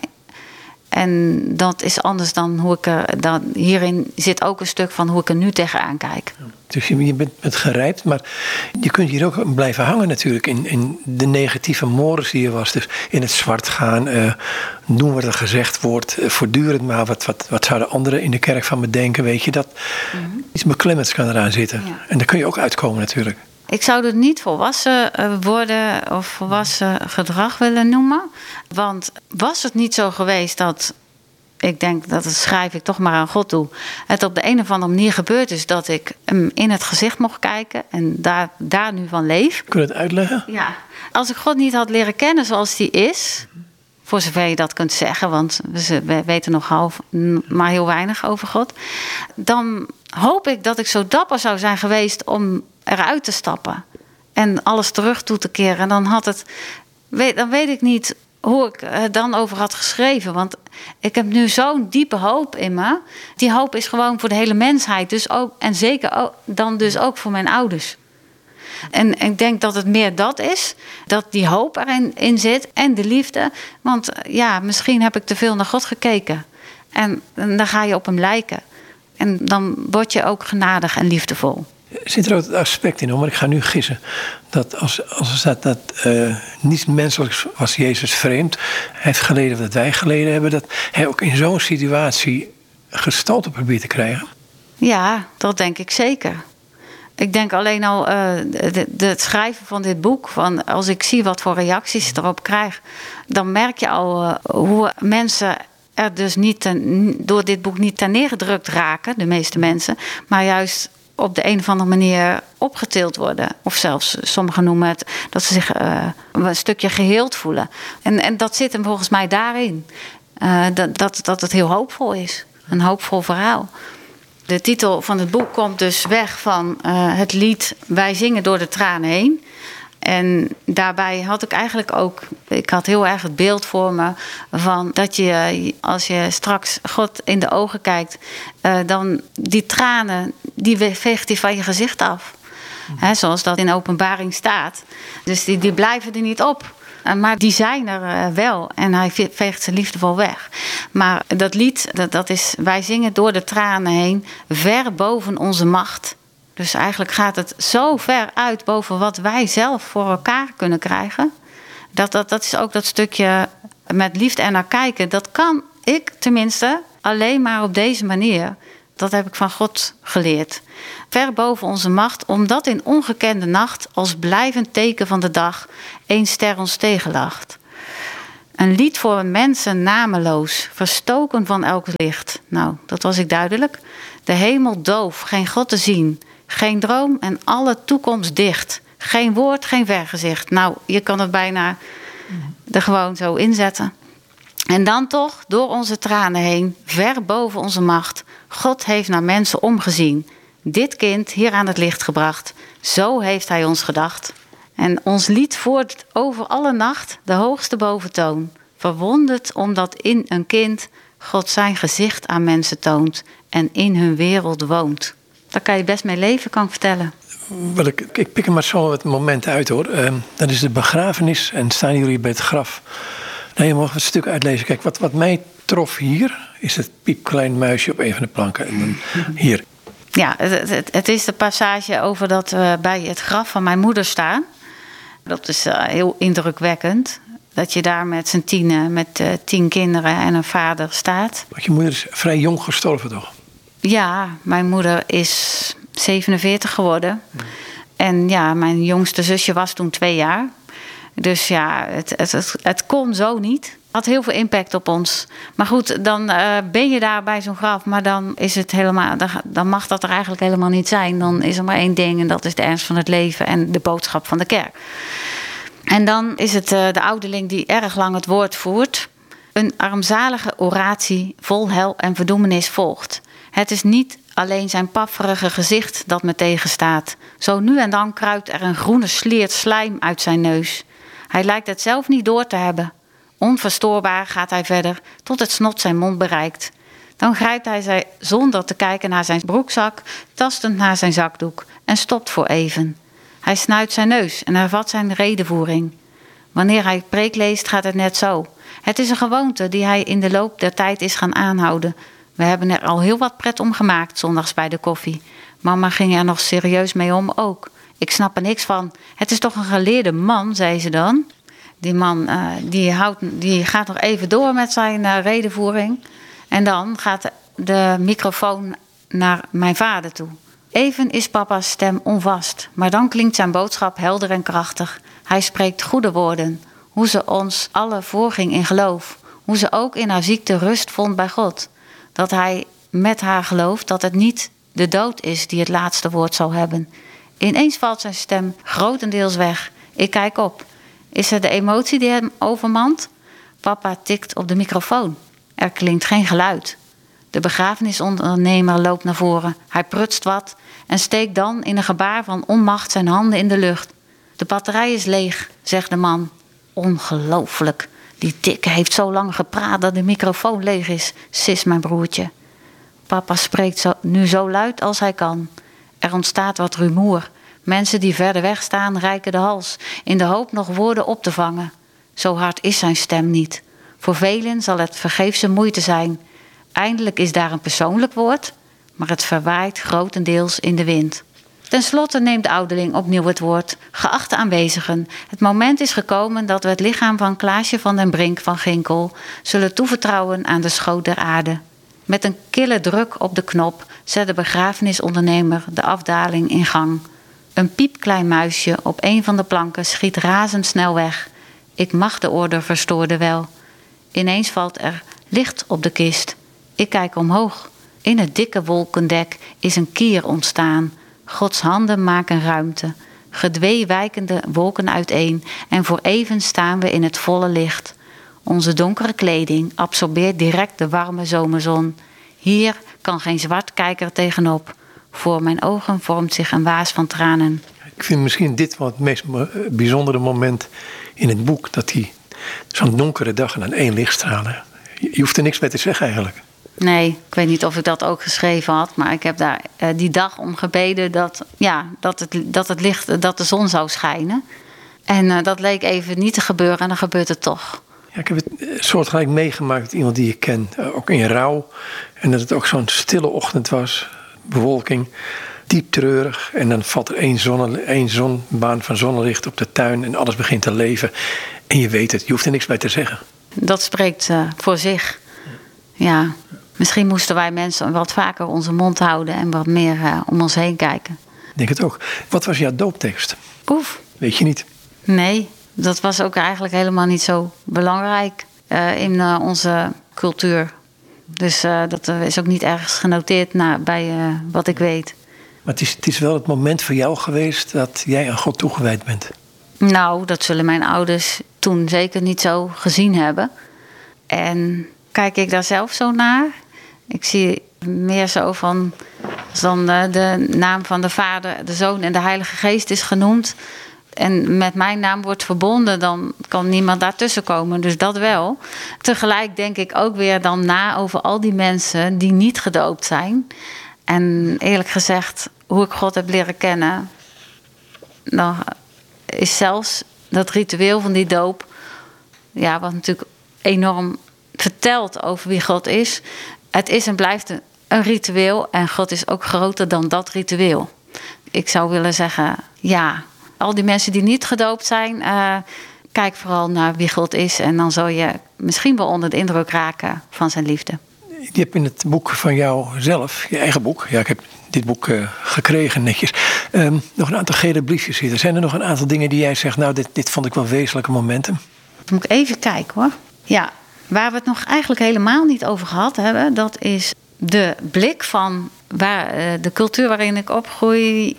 En dat is anders dan hoe ik er. Hierin zit ook een stuk van hoe ik er nu tegenaan kijk. Dus je bent gerijpt, maar je kunt hier ook blijven hangen natuurlijk. In de negatieve mores die er was. Dus in het zwart gaan, doen wat er gezegd wordt. Voortdurend maar wat zouden anderen in de kerk van me denken, weet je. Dat iets beklemmends kan eraan zitten. Ja. En daar kun je ook uitkomen natuurlijk. Ik zou het niet volwassen worden of volwassen gedrag willen noemen. Want was het niet zo geweest dat, ik denk dat schrijf ik toch maar aan God toe, het op de een of andere manier gebeurd is dat ik hem in het gezicht mocht kijken en daar nu van leef. Kun je het uitleggen? Ja. Als ik God niet had leren kennen zoals die is, voor zover je dat kunt zeggen, want we weten nog maar heel weinig over God, dan hoop ik dat ik zo dapper zou zijn geweest om eruit te stappen en alles terug toe te keren. En dan weet ik niet hoe ik het dan over had geschreven. Want ik heb nu zo'n diepe hoop in me. Die hoop is gewoon voor de hele mensheid. Dus ook, en zeker ook, dan dus ook voor mijn ouders. En ik denk dat het meer dat is. Dat die hoop erin zit. En de liefde. Want ja, misschien heb ik te veel naar God gekeken. En dan ga je op hem lijken. En dan word je ook genadig en liefdevol. Zit er ook het aspect in, maar ik ga nu gissen. Dat als er staat dat niets menselijks was Jezus vreemd. Hij heeft geleden wat wij geleden hebben. Dat hij ook in zo'n situatie gestalte probeert te krijgen. Ja, dat denk ik zeker. Ik denk alleen al het schrijven van dit boek. Van als ik zie wat voor reacties ik erop krijg. Dan merk je al hoe mensen er dus door dit boek niet ter neergedrukt raken. De meeste mensen. Maar juist op de een of andere manier opgetild worden. Of zelfs, sommigen noemen het, dat ze zich een stukje geheeld voelen. En dat zit hem volgens mij daarin. Dat het heel hoopvol is. Een hoopvol verhaal. De titel van het boek komt dus weg van het lied Wij zingen door de tranen heen. En daarbij had ik eigenlijk ook, ik had heel erg het beeld voor me van dat je, als je straks God in de ogen kijkt, dan die tranen, die veegt hij van je gezicht af. Zoals dat in Openbaring staat. Dus die blijven er niet op. Maar die zijn er wel. En hij veegt ze liefdevol weg. Maar dat lied, dat is Wij zingen door de tranen heen, ver boven onze macht. Dus eigenlijk gaat het zo ver uit boven wat wij zelf voor elkaar kunnen krijgen. Dat is ook dat stukje met liefde en naar kijken. Dat kan ik tenminste alleen maar op deze manier. Dat heb ik van God geleerd. Ver boven onze macht, omdat in ongekende nacht als blijvend teken van de dag 1 ster ons tegenlacht. Een lied voor mensen nameloos, verstoken van elk licht. Nou, dat was ik duidelijk. De hemel doof, geen God te zien. Geen droom en alle toekomst dicht. Geen woord, geen vergezicht. Nou, je kan het bijna er gewoon zo inzetten. En dan toch, door onze tranen heen, ver boven onze macht. God heeft naar mensen omgezien. Dit kind hier aan het licht gebracht. Zo heeft hij ons gedacht. En ons lied voert over alle nacht de hoogste boventoon. Verwonderd omdat in een kind God zijn gezicht aan mensen toont en in hun wereld woont. Daar kan je best mee leven, kan ik vertellen. Wel, ik pik er maar zo wat momenten uit hoor. Dat is de begrafenis en staan jullie bij het graf. Nou, je mag het stuk uitlezen. Kijk, wat mij trof hier is het piepklein muisje op een van de planken. En dan hier. Ja, het is de passage over dat we bij het graf van mijn moeder staan. Dat is heel indrukwekkend. Dat je daar met z'n tienen, met 10 kinderen en een vader staat. Want je moeder is vrij jong gestorven toch? Ja, mijn moeder is 47 geworden. En ja, mijn jongste zusje was toen 2 jaar. Dus ja, het kon zo niet. Het had heel veel impact op ons. Maar goed, dan ben je daar bij zo'n graf. Maar dan is het helemaal, dan mag dat er eigenlijk helemaal niet zijn. Dan is er maar 1 ding en dat is de ernst van het leven en de boodschap van de kerk. En dan is het de ouderling die erg lang het woord voert. Een armzalige oratie vol hel en verdoemenis volgt. Het is niet alleen zijn pafferige gezicht dat me tegenstaat. Zo nu en dan kruipt er een groene sliert slijm uit zijn neus. Hij lijkt het zelf niet door te hebben. Onverstoorbaar gaat hij verder tot het snot zijn mond bereikt. Dan grijpt hij zonder te kijken naar zijn broekzak, tastend naar zijn zakdoek en stopt voor even. Hij snuit zijn neus en hervat zijn redevoering. Wanneer hij preek leest gaat het net zo. Het is een gewoonte die hij in de loop der tijd is gaan aanhouden. We hebben er al heel wat pret om gemaakt zondags bij de koffie. Mama ging er nog serieus mee om ook. Ik snap er niks van. Het is toch een geleerde man, zei ze dan. Die man die gaat nog even door met zijn redevoering. En dan gaat de microfoon naar mijn vader toe. Even is papa's stem onvast, maar dan klinkt zijn boodschap helder en krachtig. Hij spreekt goede woorden, hoe ze ons alle voorging in geloof. Hoe ze ook in haar ziekte rust vond bij God. Dat hij met haar gelooft dat het niet de dood is die het laatste woord zal hebben. Ineens valt zijn stem grotendeels weg. Ik kijk op. Is het de emotie die hem overmand? Papa tikt op de microfoon. Er klinkt geen geluid. De begrafenisondernemer loopt naar voren. Hij prutst wat en steekt dan in een gebaar van onmacht zijn handen in de lucht. De batterij is leeg, zegt de man. Ongelooflijk. Die dikke heeft zo lang gepraat dat de microfoon leeg is, sist mijn broertje. Papa spreekt nu zo luid als hij kan. Er ontstaat wat rumoer. Mensen die verder weg staan reiken de hals, in de hoop nog woorden op te vangen. Zo hard is zijn stem niet. Voor velen zal het vergeefse moeite zijn. Eindelijk is daar een persoonlijk woord, maar het verwaait grotendeels in de wind. Ten slotte neemt de ouderling opnieuw het woord. Geachte aanwezigen, het moment is gekomen dat we het lichaam van Klaasje van den Brink van Ginkel zullen toevertrouwen aan de schoot der aarde. Met een kille druk op de knop zet de begrafenisondernemer de afdaling in gang. Een piepklein muisje op een van de planken schiet razendsnel weg. Ik mag de orde verstoorde wel. Ineens valt er licht op de kist. Ik kijk omhoog. In het dikke wolkendek is een kier ontstaan. Gods handen maken ruimte. Gedwee wijken de wolken uiteen en voor even staan we in het volle licht. Onze donkere kleding absorbeert direct de warme zomerzon. Hier kan geen zwartkijker tegenop. Voor mijn ogen vormt zich een waas van tranen. Ik vind misschien dit wel het meest bijzondere moment in het boek. Dat hij zo'n donkere dag en aan 1 licht stralen. Je hoeft er niks mee te zeggen eigenlijk. Nee, ik weet niet of ik dat ook geschreven had. Maar ik heb daar die dag om gebeden dat de zon zou schijnen. En dat leek even niet te gebeuren en dan gebeurt het toch. Ja, ik heb het soortgelijk meegemaakt met iemand die ik ken. Ook in rouw. En dat het ook zo'n stille ochtend was. Bewolking. Diep treurig. En dan valt er één baan van zonnelicht op de tuin. En alles begint te leven. En je weet het. Je hoeft er niks bij te zeggen. Dat spreekt voor zich. Ja. Misschien moesten wij mensen wat vaker onze mond houden. En wat meer om ons heen kijken. Ik denk het ook. Wat was jouw dooptekst? Oef. Weet je niet? Nee. Dat was ook eigenlijk helemaal niet zo belangrijk in onze cultuur. Dus dat is ook niet ergens genoteerd bij wat ik weet. Maar het is wel het moment voor jou geweest dat jij aan God toegewijd bent. Nou, dat zullen mijn ouders toen zeker niet zo gezien hebben. En kijk ik daar zelf zo naar? Ik zie meer zo van, als dan de naam van de Vader, de Zoon en de Heilige Geest is genoemd. en met mijn naam wordt verbonden, dan kan niemand daartussen komen. Dus dat wel. Tegelijk denk ik ook weer dan na over al die mensen die niet gedoopt zijn. En eerlijk gezegd, hoe ik God heb leren kennen, dan is zelfs dat ritueel van die doop, ja, wat natuurlijk enorm vertelt over wie God is. Het is en blijft een ritueel en God is ook groter dan dat ritueel. Ik zou willen zeggen, ja, al die mensen die niet gedoopt zijn, kijk vooral naar wie God is en dan zal je misschien wel onder de indruk raken van zijn liefde. Je hebt in het boek van jou zelf, je eigen boek, ja, ik heb dit boek gekregen netjes, nog een aantal gele briefjes zitten. Zijn er nog een aantal dingen die jij zegt, nou, dit vond ik wel wezenlijke momenten? Dan moet ik even kijken hoor. Ja, waar we het nog eigenlijk helemaal niet over gehad hebben, dat is de blik van de cultuur waarin ik opgroei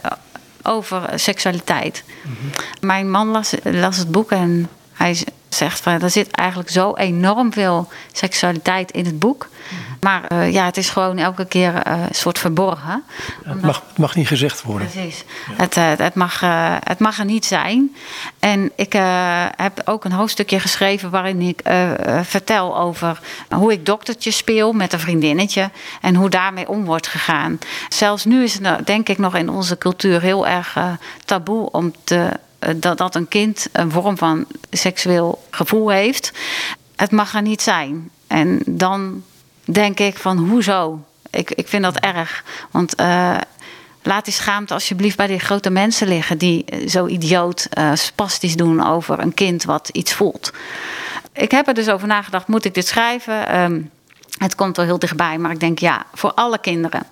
over seksualiteit. Mm-hmm. Mijn man las het boek en hij zegt van, er zit eigenlijk zo enorm veel seksualiteit in het boek. Mm-hmm. Maar het is gewoon elke keer een soort verborgen. Het mag niet gezegd worden. Precies. Ja. Het mag er niet zijn. En ik heb ook een hoofdstukje geschreven waarin ik vertel over hoe ik doktertje speel met een vriendinnetje en hoe daarmee om wordt gegaan. Zelfs nu is het denk ik nog in onze cultuur heel erg taboe om dat een kind een vorm van seksueel gevoel heeft. Het mag er niet zijn. En dan denk ik van, hoezo? Ik vind dat erg. Want laat die schaamte alsjeblieft bij die grote mensen liggen die zo idioot spastisch doen over een kind wat iets voelt. Ik heb er dus over nagedacht, moet ik dit schrijven? Het komt wel heel dichtbij, maar ik denk ja, voor alle kinderen.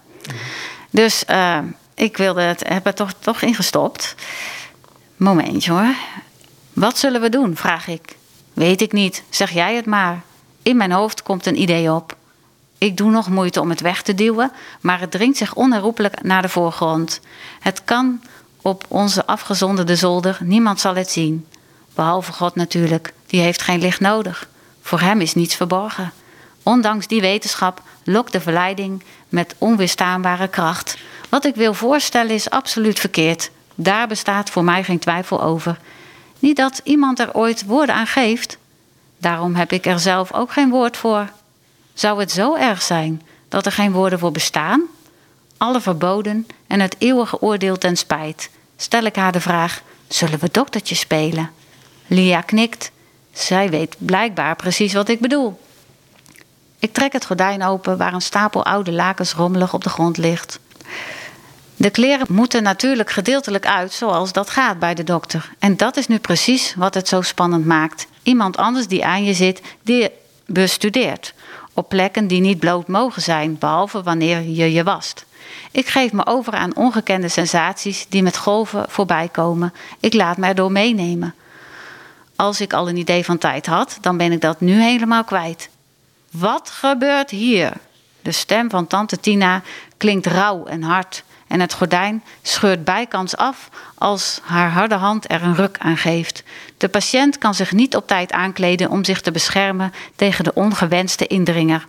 Dus ik heb het toch ingestopt. Momentje hoor. Wat zullen we doen, vraag ik. Weet ik niet, zeg jij het maar. In mijn hoofd komt een idee op. Ik doe nog moeite om het weg te duwen, maar het dringt zich onherroepelijk naar de voorgrond. Het kan op onze afgezonderde zolder, niemand zal het zien. Behalve God natuurlijk, die heeft geen licht nodig. Voor hem is niets verborgen. Ondanks die wetenschap lokt de verleiding met onweerstaanbare kracht. Wat ik wil voorstellen is absoluut verkeerd. Daar bestaat voor mij geen twijfel over. Niet dat iemand er ooit woorden aan geeft. Daarom heb ik er zelf ook geen woord voor. Zou het zo erg zijn dat er geen woorden voor bestaan? Alle verboden en het eeuwige oordeel ten spijt. Stel ik haar de vraag, zullen we doktertje spelen? Lia knikt. Zij weet blijkbaar precies wat ik bedoel. Ik trek het gordijn open waar een stapel oude lakens rommelig op de grond ligt. De kleren moeten natuurlijk gedeeltelijk uit zoals dat gaat bij de dokter. En dat is nu precies wat het zo spannend maakt. Iemand anders die aan je zit, die je bestudeert. Op plekken die niet bloot mogen zijn, behalve wanneer je je wast. Ik geef me over aan ongekende sensaties die met golven voorbij komen. Ik laat me erdoor meenemen. Als ik al een idee van tijd had, dan ben ik dat nu helemaal kwijt. Wat gebeurt hier? De stem van tante Tina klinkt rauw en hard. En het gordijn scheurt bijkans af als haar harde hand er een ruk aan geeft. De patiënt kan zich niet op tijd aankleden om zich te beschermen tegen de ongewenste indringer.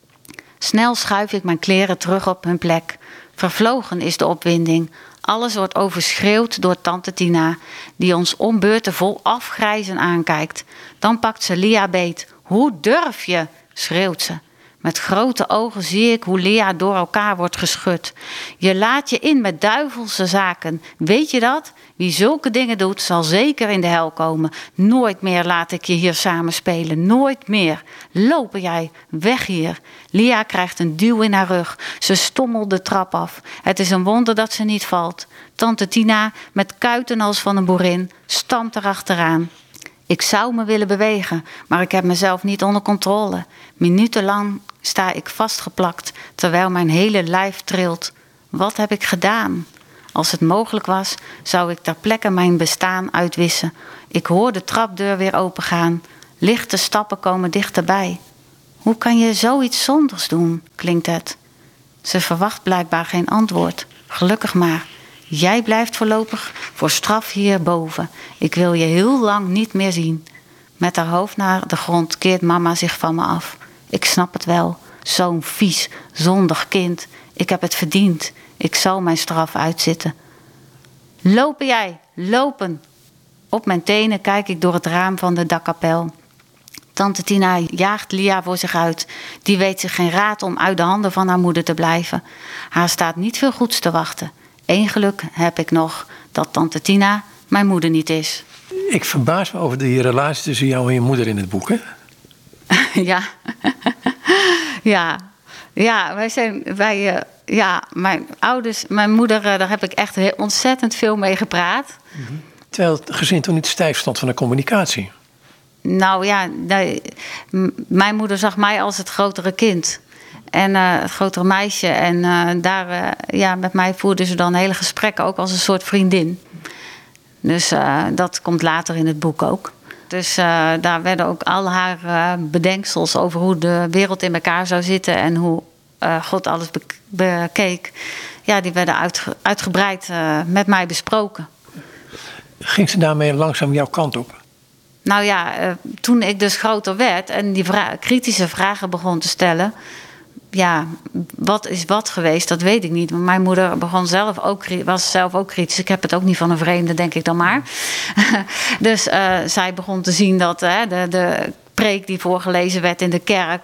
Snel schuif ik mijn kleren terug op hun plek. Vervlogen is de opwinding. Alles wordt overschreeuwd door tante Tina, die ons om beurten vol afgrijzen aankijkt. Dan pakt ze Lia beet. Hoe durf je? Schreeuwt ze. Met grote ogen zie ik hoe Lia door elkaar wordt geschud. Je laat je in met duivelse zaken. Weet je dat? Wie zulke dingen doet, zal zeker in de hel komen. Nooit meer laat ik je hier samen spelen. Nooit meer. Lopen jij. Weg hier. Lia krijgt een duw in haar rug. Ze stommelt de trap af. Het is een wonder dat ze niet valt. Tante Tina, met kuiten als van een boerin, stampt erachteraan. Ik zou me willen bewegen, maar ik heb mezelf niet onder controle. Minutenlang sta ik vastgeplakt, terwijl mijn hele lijf trilt. Wat heb ik gedaan? Als het mogelijk was, zou ik ter plekke mijn bestaan uitwissen. Ik hoor de trapdeur weer opengaan. Lichte stappen komen dichterbij. Hoe kan je zoiets zondigs doen, klinkt het. Ze verwacht blijkbaar geen antwoord. Gelukkig maar. Jij blijft voorlopig voor straf hierboven. Ik wil je heel lang niet meer zien. Met haar hoofd naar de grond keert mama zich van me af. Ik snap het wel. Zo'n vies, zondig kind. Ik heb het verdiend. Ik zal mijn straf uitzitten. Lopen jij, lopen. Op mijn tenen kijk ik door het raam van de dakkapel. Tante Tina jaagt Lia voor zich uit. Die weet zich geen raad om uit de handen van haar moeder te blijven. Haar staat niet veel goeds te wachten. Eén geluk heb ik nog, dat tante Tina mijn moeder niet is. Ik verbaas me over die relatie tussen jou en je moeder in het boek, hè? Ja. Ja, mijn ouders, mijn moeder, daar heb ik echt ontzettend veel mee gepraat. Terwijl het gezin toen niet stijf stond van de communicatie. Nou ja, mijn moeder zag mij als het grotere kind. En het grotere meisje. En met mij voerde ze dan hele gesprekken ook als een soort vriendin. Dus dat komt later in het boek ook. Dus daar werden ook al haar bedenksels over hoe de wereld in elkaar zou zitten en hoe God alles bekeek. Ja, die werden uitgebreid met mij besproken. Ging ze daarmee langzaam jouw kant op? Nou ja, toen ik dus groter werd en die kritische vragen begon te stellen. Ja, wat is wat geweest, dat weet ik niet. Maar mijn moeder was zelf ook kritisch. Ik heb het ook niet van een vreemde, denk ik dan maar. Dus zij begon te zien dat de preek die voorgelezen werd in de kerk,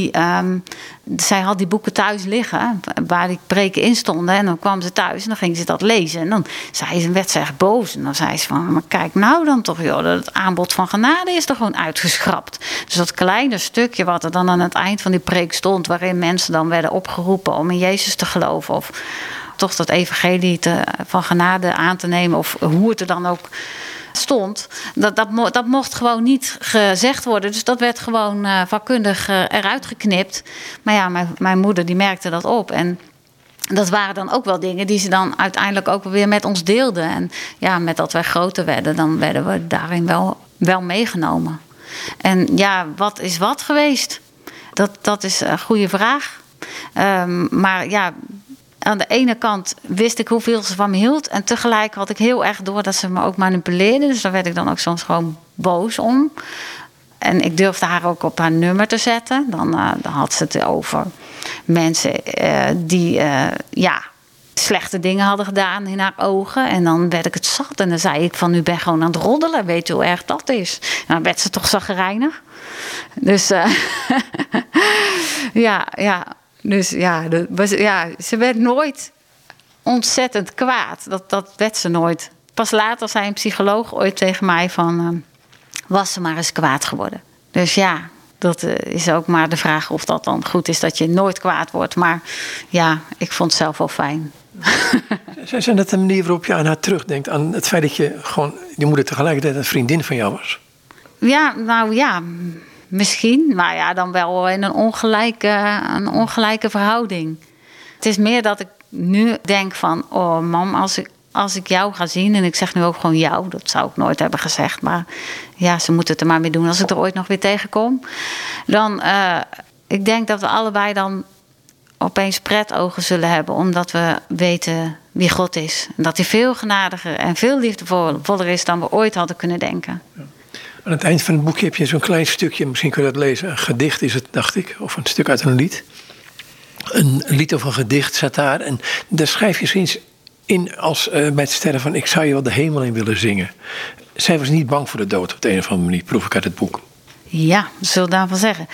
zij had die boeken thuis liggen, waar die preken in stonden. En dan kwam ze thuis en dan ging ze dat lezen. En dan werd ze echt boos. En dan zei ze van, maar kijk nou dan toch, joh, het aanbod van genade is er gewoon uitgeschrapt. Dus dat kleine stukje wat er dan aan het eind van die preek stond, waarin mensen dan werden opgeroepen om in Jezus te geloven, of toch dat evangelie van genade aan te nemen, of hoe het er dan ook stond, dat mocht gewoon niet gezegd worden. Dus dat werd gewoon vakkundig eruit geknipt. Maar ja, mijn moeder die merkte dat op. En dat waren dan ook wel dingen die ze dan uiteindelijk ook weer met ons deelden. En ja, met dat wij groter werden, dan werden we daarin wel meegenomen. En ja, wat is wat geweest? Dat is een goede vraag. Maar ja, aan de ene kant wist ik hoeveel ze van me hield. En tegelijk had ik heel erg door dat ze me ook manipuleerde. Dus daar werd ik dan ook soms gewoon boos om. En ik durfde haar ook op haar nummer te zetten. Dan had ze het over mensen die slechte dingen hadden gedaan in haar ogen. En dan werd ik het zat. En dan zei ik van, u bent gewoon aan het roddelen. Weet je hoe erg dat is? En dan werd ze toch chagrijnig. Dus ja. Dus ze werd nooit ontzettend kwaad. Dat werd ze nooit. Pas later zei een psycholoog ooit tegen mij van, was ze maar eens kwaad geworden. Dus ja, dat is ook maar de vraag of dat dan goed is dat je nooit kwaad wordt. Maar ja, ik vond het zelf wel fijn. Zijn dat de manier waarop je aan haar terugdenkt? Aan het feit dat je gewoon die moeder tegelijkertijd een vriendin van jou was? Ja, nou ja, misschien. Maar ja, dan wel in een ongelijke verhouding. Het is meer dat ik nu denk van, oh mam, als ik jou ga zien, en ik zeg nu ook gewoon jou, dat zou ik nooit hebben gezegd, maar ja, ze moeten het er maar mee doen als ik er ooit nog weer tegenkom. Dan, ik denk dat we allebei dan opeens pretogen zullen hebben, omdat we weten wie God is. En dat hij veel genadiger en veel liefdevoller is dan we ooit hadden kunnen denken. Ja. Aan het eind van het boekje heb je zo'n klein stukje, misschien kun je dat lezen, een gedicht is het, dacht ik, of een stuk uit een lied. Een lied of een gedicht staat daar en daar schrijf je eens in als bij het sterren van, ik zou je wel de hemel in willen zingen. Zij was niet bang voor de dood op de een of andere manier, proef ik uit het boek. Ja, dat zul je daarvan zeggen.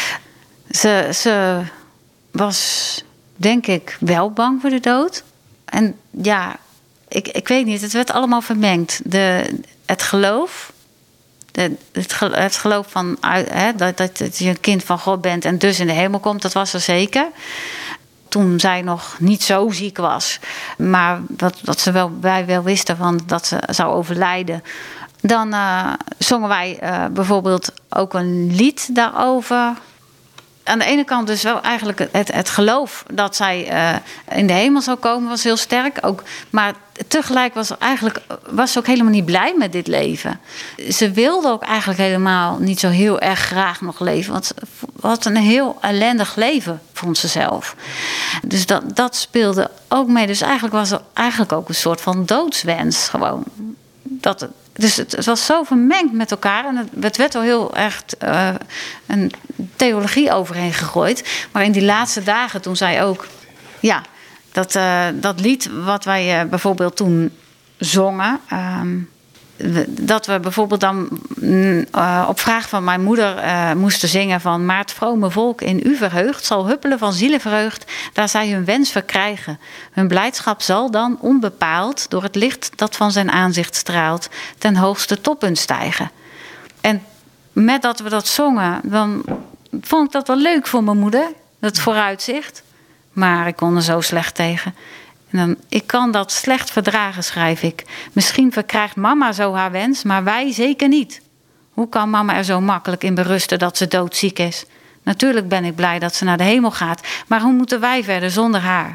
Ze was, denk ik, wel bang voor de dood. En ja, ik weet niet, het werd allemaal vermengd. Het geloof, het geloof van dat je een kind van God bent en dus in de hemel komt, dat was er zeker. Toen zij nog niet zo ziek was, maar dat wij wel wisten van dat ze zou overlijden. Dan zongen wij bijvoorbeeld ook een lied daarover. Aan de ene kant dus wel eigenlijk het geloof dat zij in de hemel zou komen was heel sterk. Ook, maar tegelijk was ze ook helemaal niet blij met dit leven. Ze wilde ook eigenlijk helemaal niet zo heel erg graag nog leven. Want ze had een heel ellendig leven, vond ze zelf. Dus dat speelde ook mee. Dus eigenlijk was er ook een soort van doodswens gewoon. Dus het was zo vermengd met elkaar. En het werd wel heel erg een theologie overheen gegooid. Maar in die laatste dagen, toen zij ook... Ja, dat lied wat wij bijvoorbeeld toen zongen. Dat we bijvoorbeeld dan op vraag van mijn moeder moesten zingen van... Maar het vrome volk in u verheugd zal huppelen van zieleverheugd... daar zij hun wens verkrijgen. Hun blijdschap zal dan onbepaald door het licht dat van zijn aanzicht straalt... ten hoogste toppunt stijgen. En met dat we dat zongen, dan vond ik dat wel leuk voor mijn moeder. Dat vooruitzicht. Maar ik kon er zo slecht tegen. En dan, ik kan dat slecht verdragen, schrijf ik. Misschien verkrijgt mama zo haar wens, maar wij zeker niet. Hoe kan mama er zo makkelijk in berusten dat ze doodziek is? Natuurlijk ben ik blij dat ze naar de hemel gaat. Maar hoe moeten wij verder zonder haar?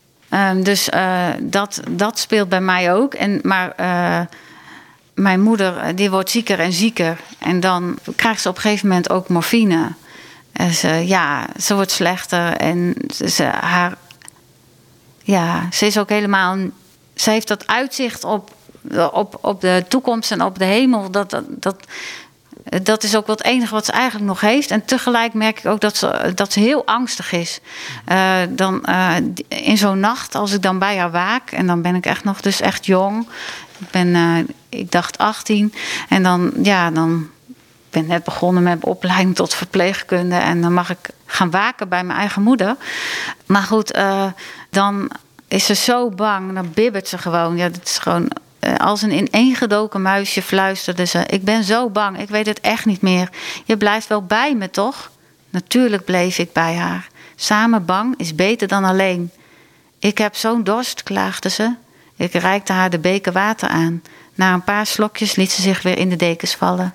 Dat speelt bij mij ook. Maar mijn moeder die wordt zieker en zieker. En dan krijgt ze op een gegeven moment ook morfine. En ze wordt slechter. En ze is ook helemaal... Ze heeft dat uitzicht op de toekomst en op de hemel. Dat is ook wel het enige wat ze eigenlijk nog heeft. En tegelijk merk ik ook dat ze heel angstig is. In zo'n nacht, als ik dan bij haar waak... en dan ben ik echt jong. Ik dacht 18. En dan ben ik net begonnen met opleiding tot verpleegkunde. En dan mag ik gaan waken bij mijn eigen moeder. Maar goed, dan is ze zo bang. Dan bibbert ze gewoon. Ja, dat is gewoon... Als een ineengedoken muisje fluisterde ze... Ik ben zo bang, ik weet het echt niet meer. Je blijft wel bij me, toch? Natuurlijk bleef ik bij haar. Samen bang is beter dan alleen. Ik heb zo'n dorst, klaagde ze. Ik reikte haar de beker water aan. Na een paar slokjes liet ze zich weer in de dekens vallen.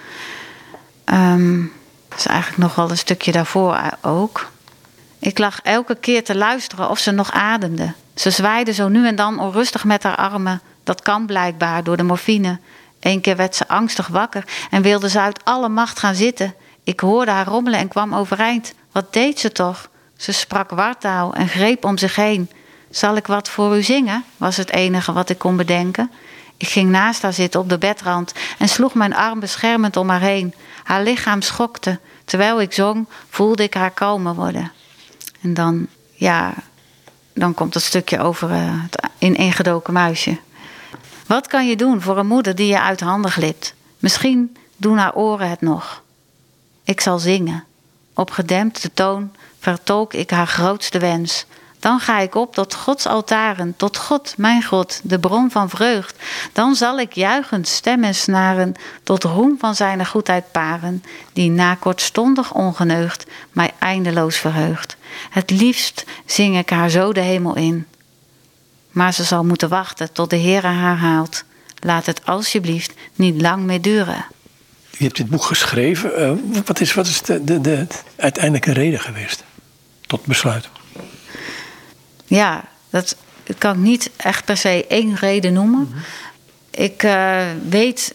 Dat is eigenlijk nog wel een stukje daarvoor ook. Ik lag elke keer te luisteren of ze nog ademde. Ze zwaaide zo nu en dan onrustig met haar armen... Dat kan blijkbaar door de morfine. Eén keer werd ze angstig wakker en wilde ze uit alle macht gaan zitten. Ik hoorde haar rommelen en kwam overeind. Wat deed ze toch? Ze sprak wartaal en greep om zich heen. Zal ik wat voor u zingen? Was het enige wat ik kon bedenken. Ik ging naast haar zitten op de bedrand en sloeg mijn arm beschermend om haar heen. Haar lichaam schokte. Terwijl ik zong, voelde ik haar kalmer worden. En dan komt het stukje over het ineengedoken muisje. Wat kan je doen voor een moeder die je uit handen glipt? Misschien doen haar oren het nog. Ik zal zingen. Op gedempte toon vertolk ik haar grootste wens. Dan ga ik op tot Gods altaren, tot God, mijn God, de bron van vreugd. Dan zal ik juichend stemmen snaren, tot roem van zijn goedheid paren, die na kortstondig ongeneugd mij eindeloos verheugt. Het liefst zing ik haar zo de hemel in. Maar ze zal moeten wachten tot de Heer haar haalt. Laat het alsjeblieft niet lang meer duren. Je hebt dit boek geschreven. Wat is de uiteindelijke reden geweest tot besluit? Ja, dat kan ik niet echt per se één reden noemen. Mm-hmm. Ik weet,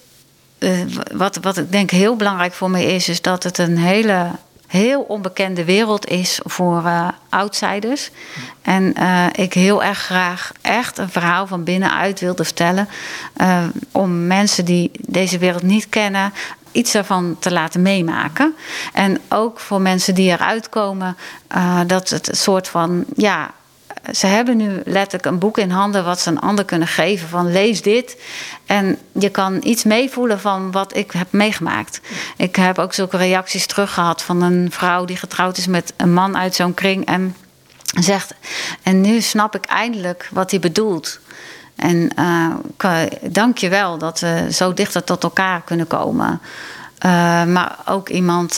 wat ik denk heel belangrijk voor me is dat het een heel onbekende wereld is voor outsiders. En ik heel erg graag echt een verhaal van binnenuit wilde vertellen. Om mensen die deze wereld niet kennen iets ervan te laten meemaken. En ook voor mensen die eruit komen, dat het een soort van... Ze hebben nu letterlijk een boek in handen wat ze een ander kunnen geven. Van lees dit en je kan iets meevoelen van wat ik heb meegemaakt. Ik heb ook zulke reacties teruggehad van een vrouw die getrouwd is met een man uit zo'n kring. En zegt, en nu snap ik eindelijk wat hij bedoelt. En dank je wel dat we zo dichter tot elkaar kunnen komen. Maar ook iemand...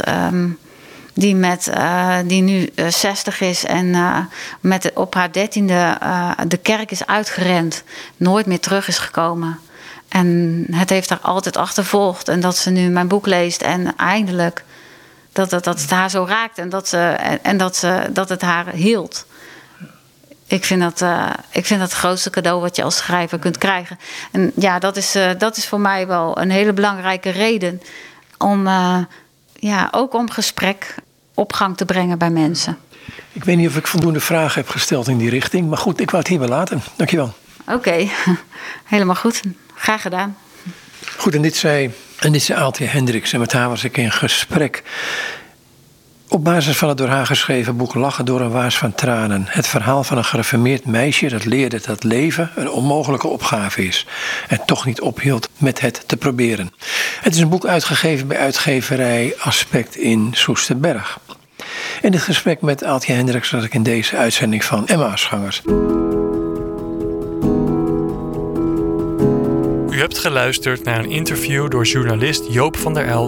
die nu 60 is en op haar 13e de kerk is uitgerend. Nooit meer terug is gekomen. En het heeft haar altijd achtervolgd. En dat ze nu mijn boek leest en eindelijk dat het haar zo raakt. En dat het haar hield. Ik vind dat het grootste cadeau wat je als schrijver kunt krijgen. En ja, dat is voor mij wel een hele belangrijke reden om... ook om gesprek op gang te brengen bij mensen. Ik weet niet of ik voldoende vragen heb gesteld in die richting. Maar goed, ik wou het hierbij laten. Dankjewel. Oké, helemaal goed. Graag gedaan. Goed, en dit zei Aaltje Hendricks. En met haar was ik in gesprek Op basis van het door haar geschreven boek Lachen door een waas van tranen. Het verhaal van een gereformeerd meisje dat leerde dat leven een onmogelijke opgave is. En toch niet ophield met het te proberen. Het is een boek uitgegeven bij uitgeverij Aspect in Soesterberg. In dit gesprek met Aaltje Hendricks was ik in deze uitzending van Emmausgangers. U hebt geluisterd naar een interview door journalist Joop van der Els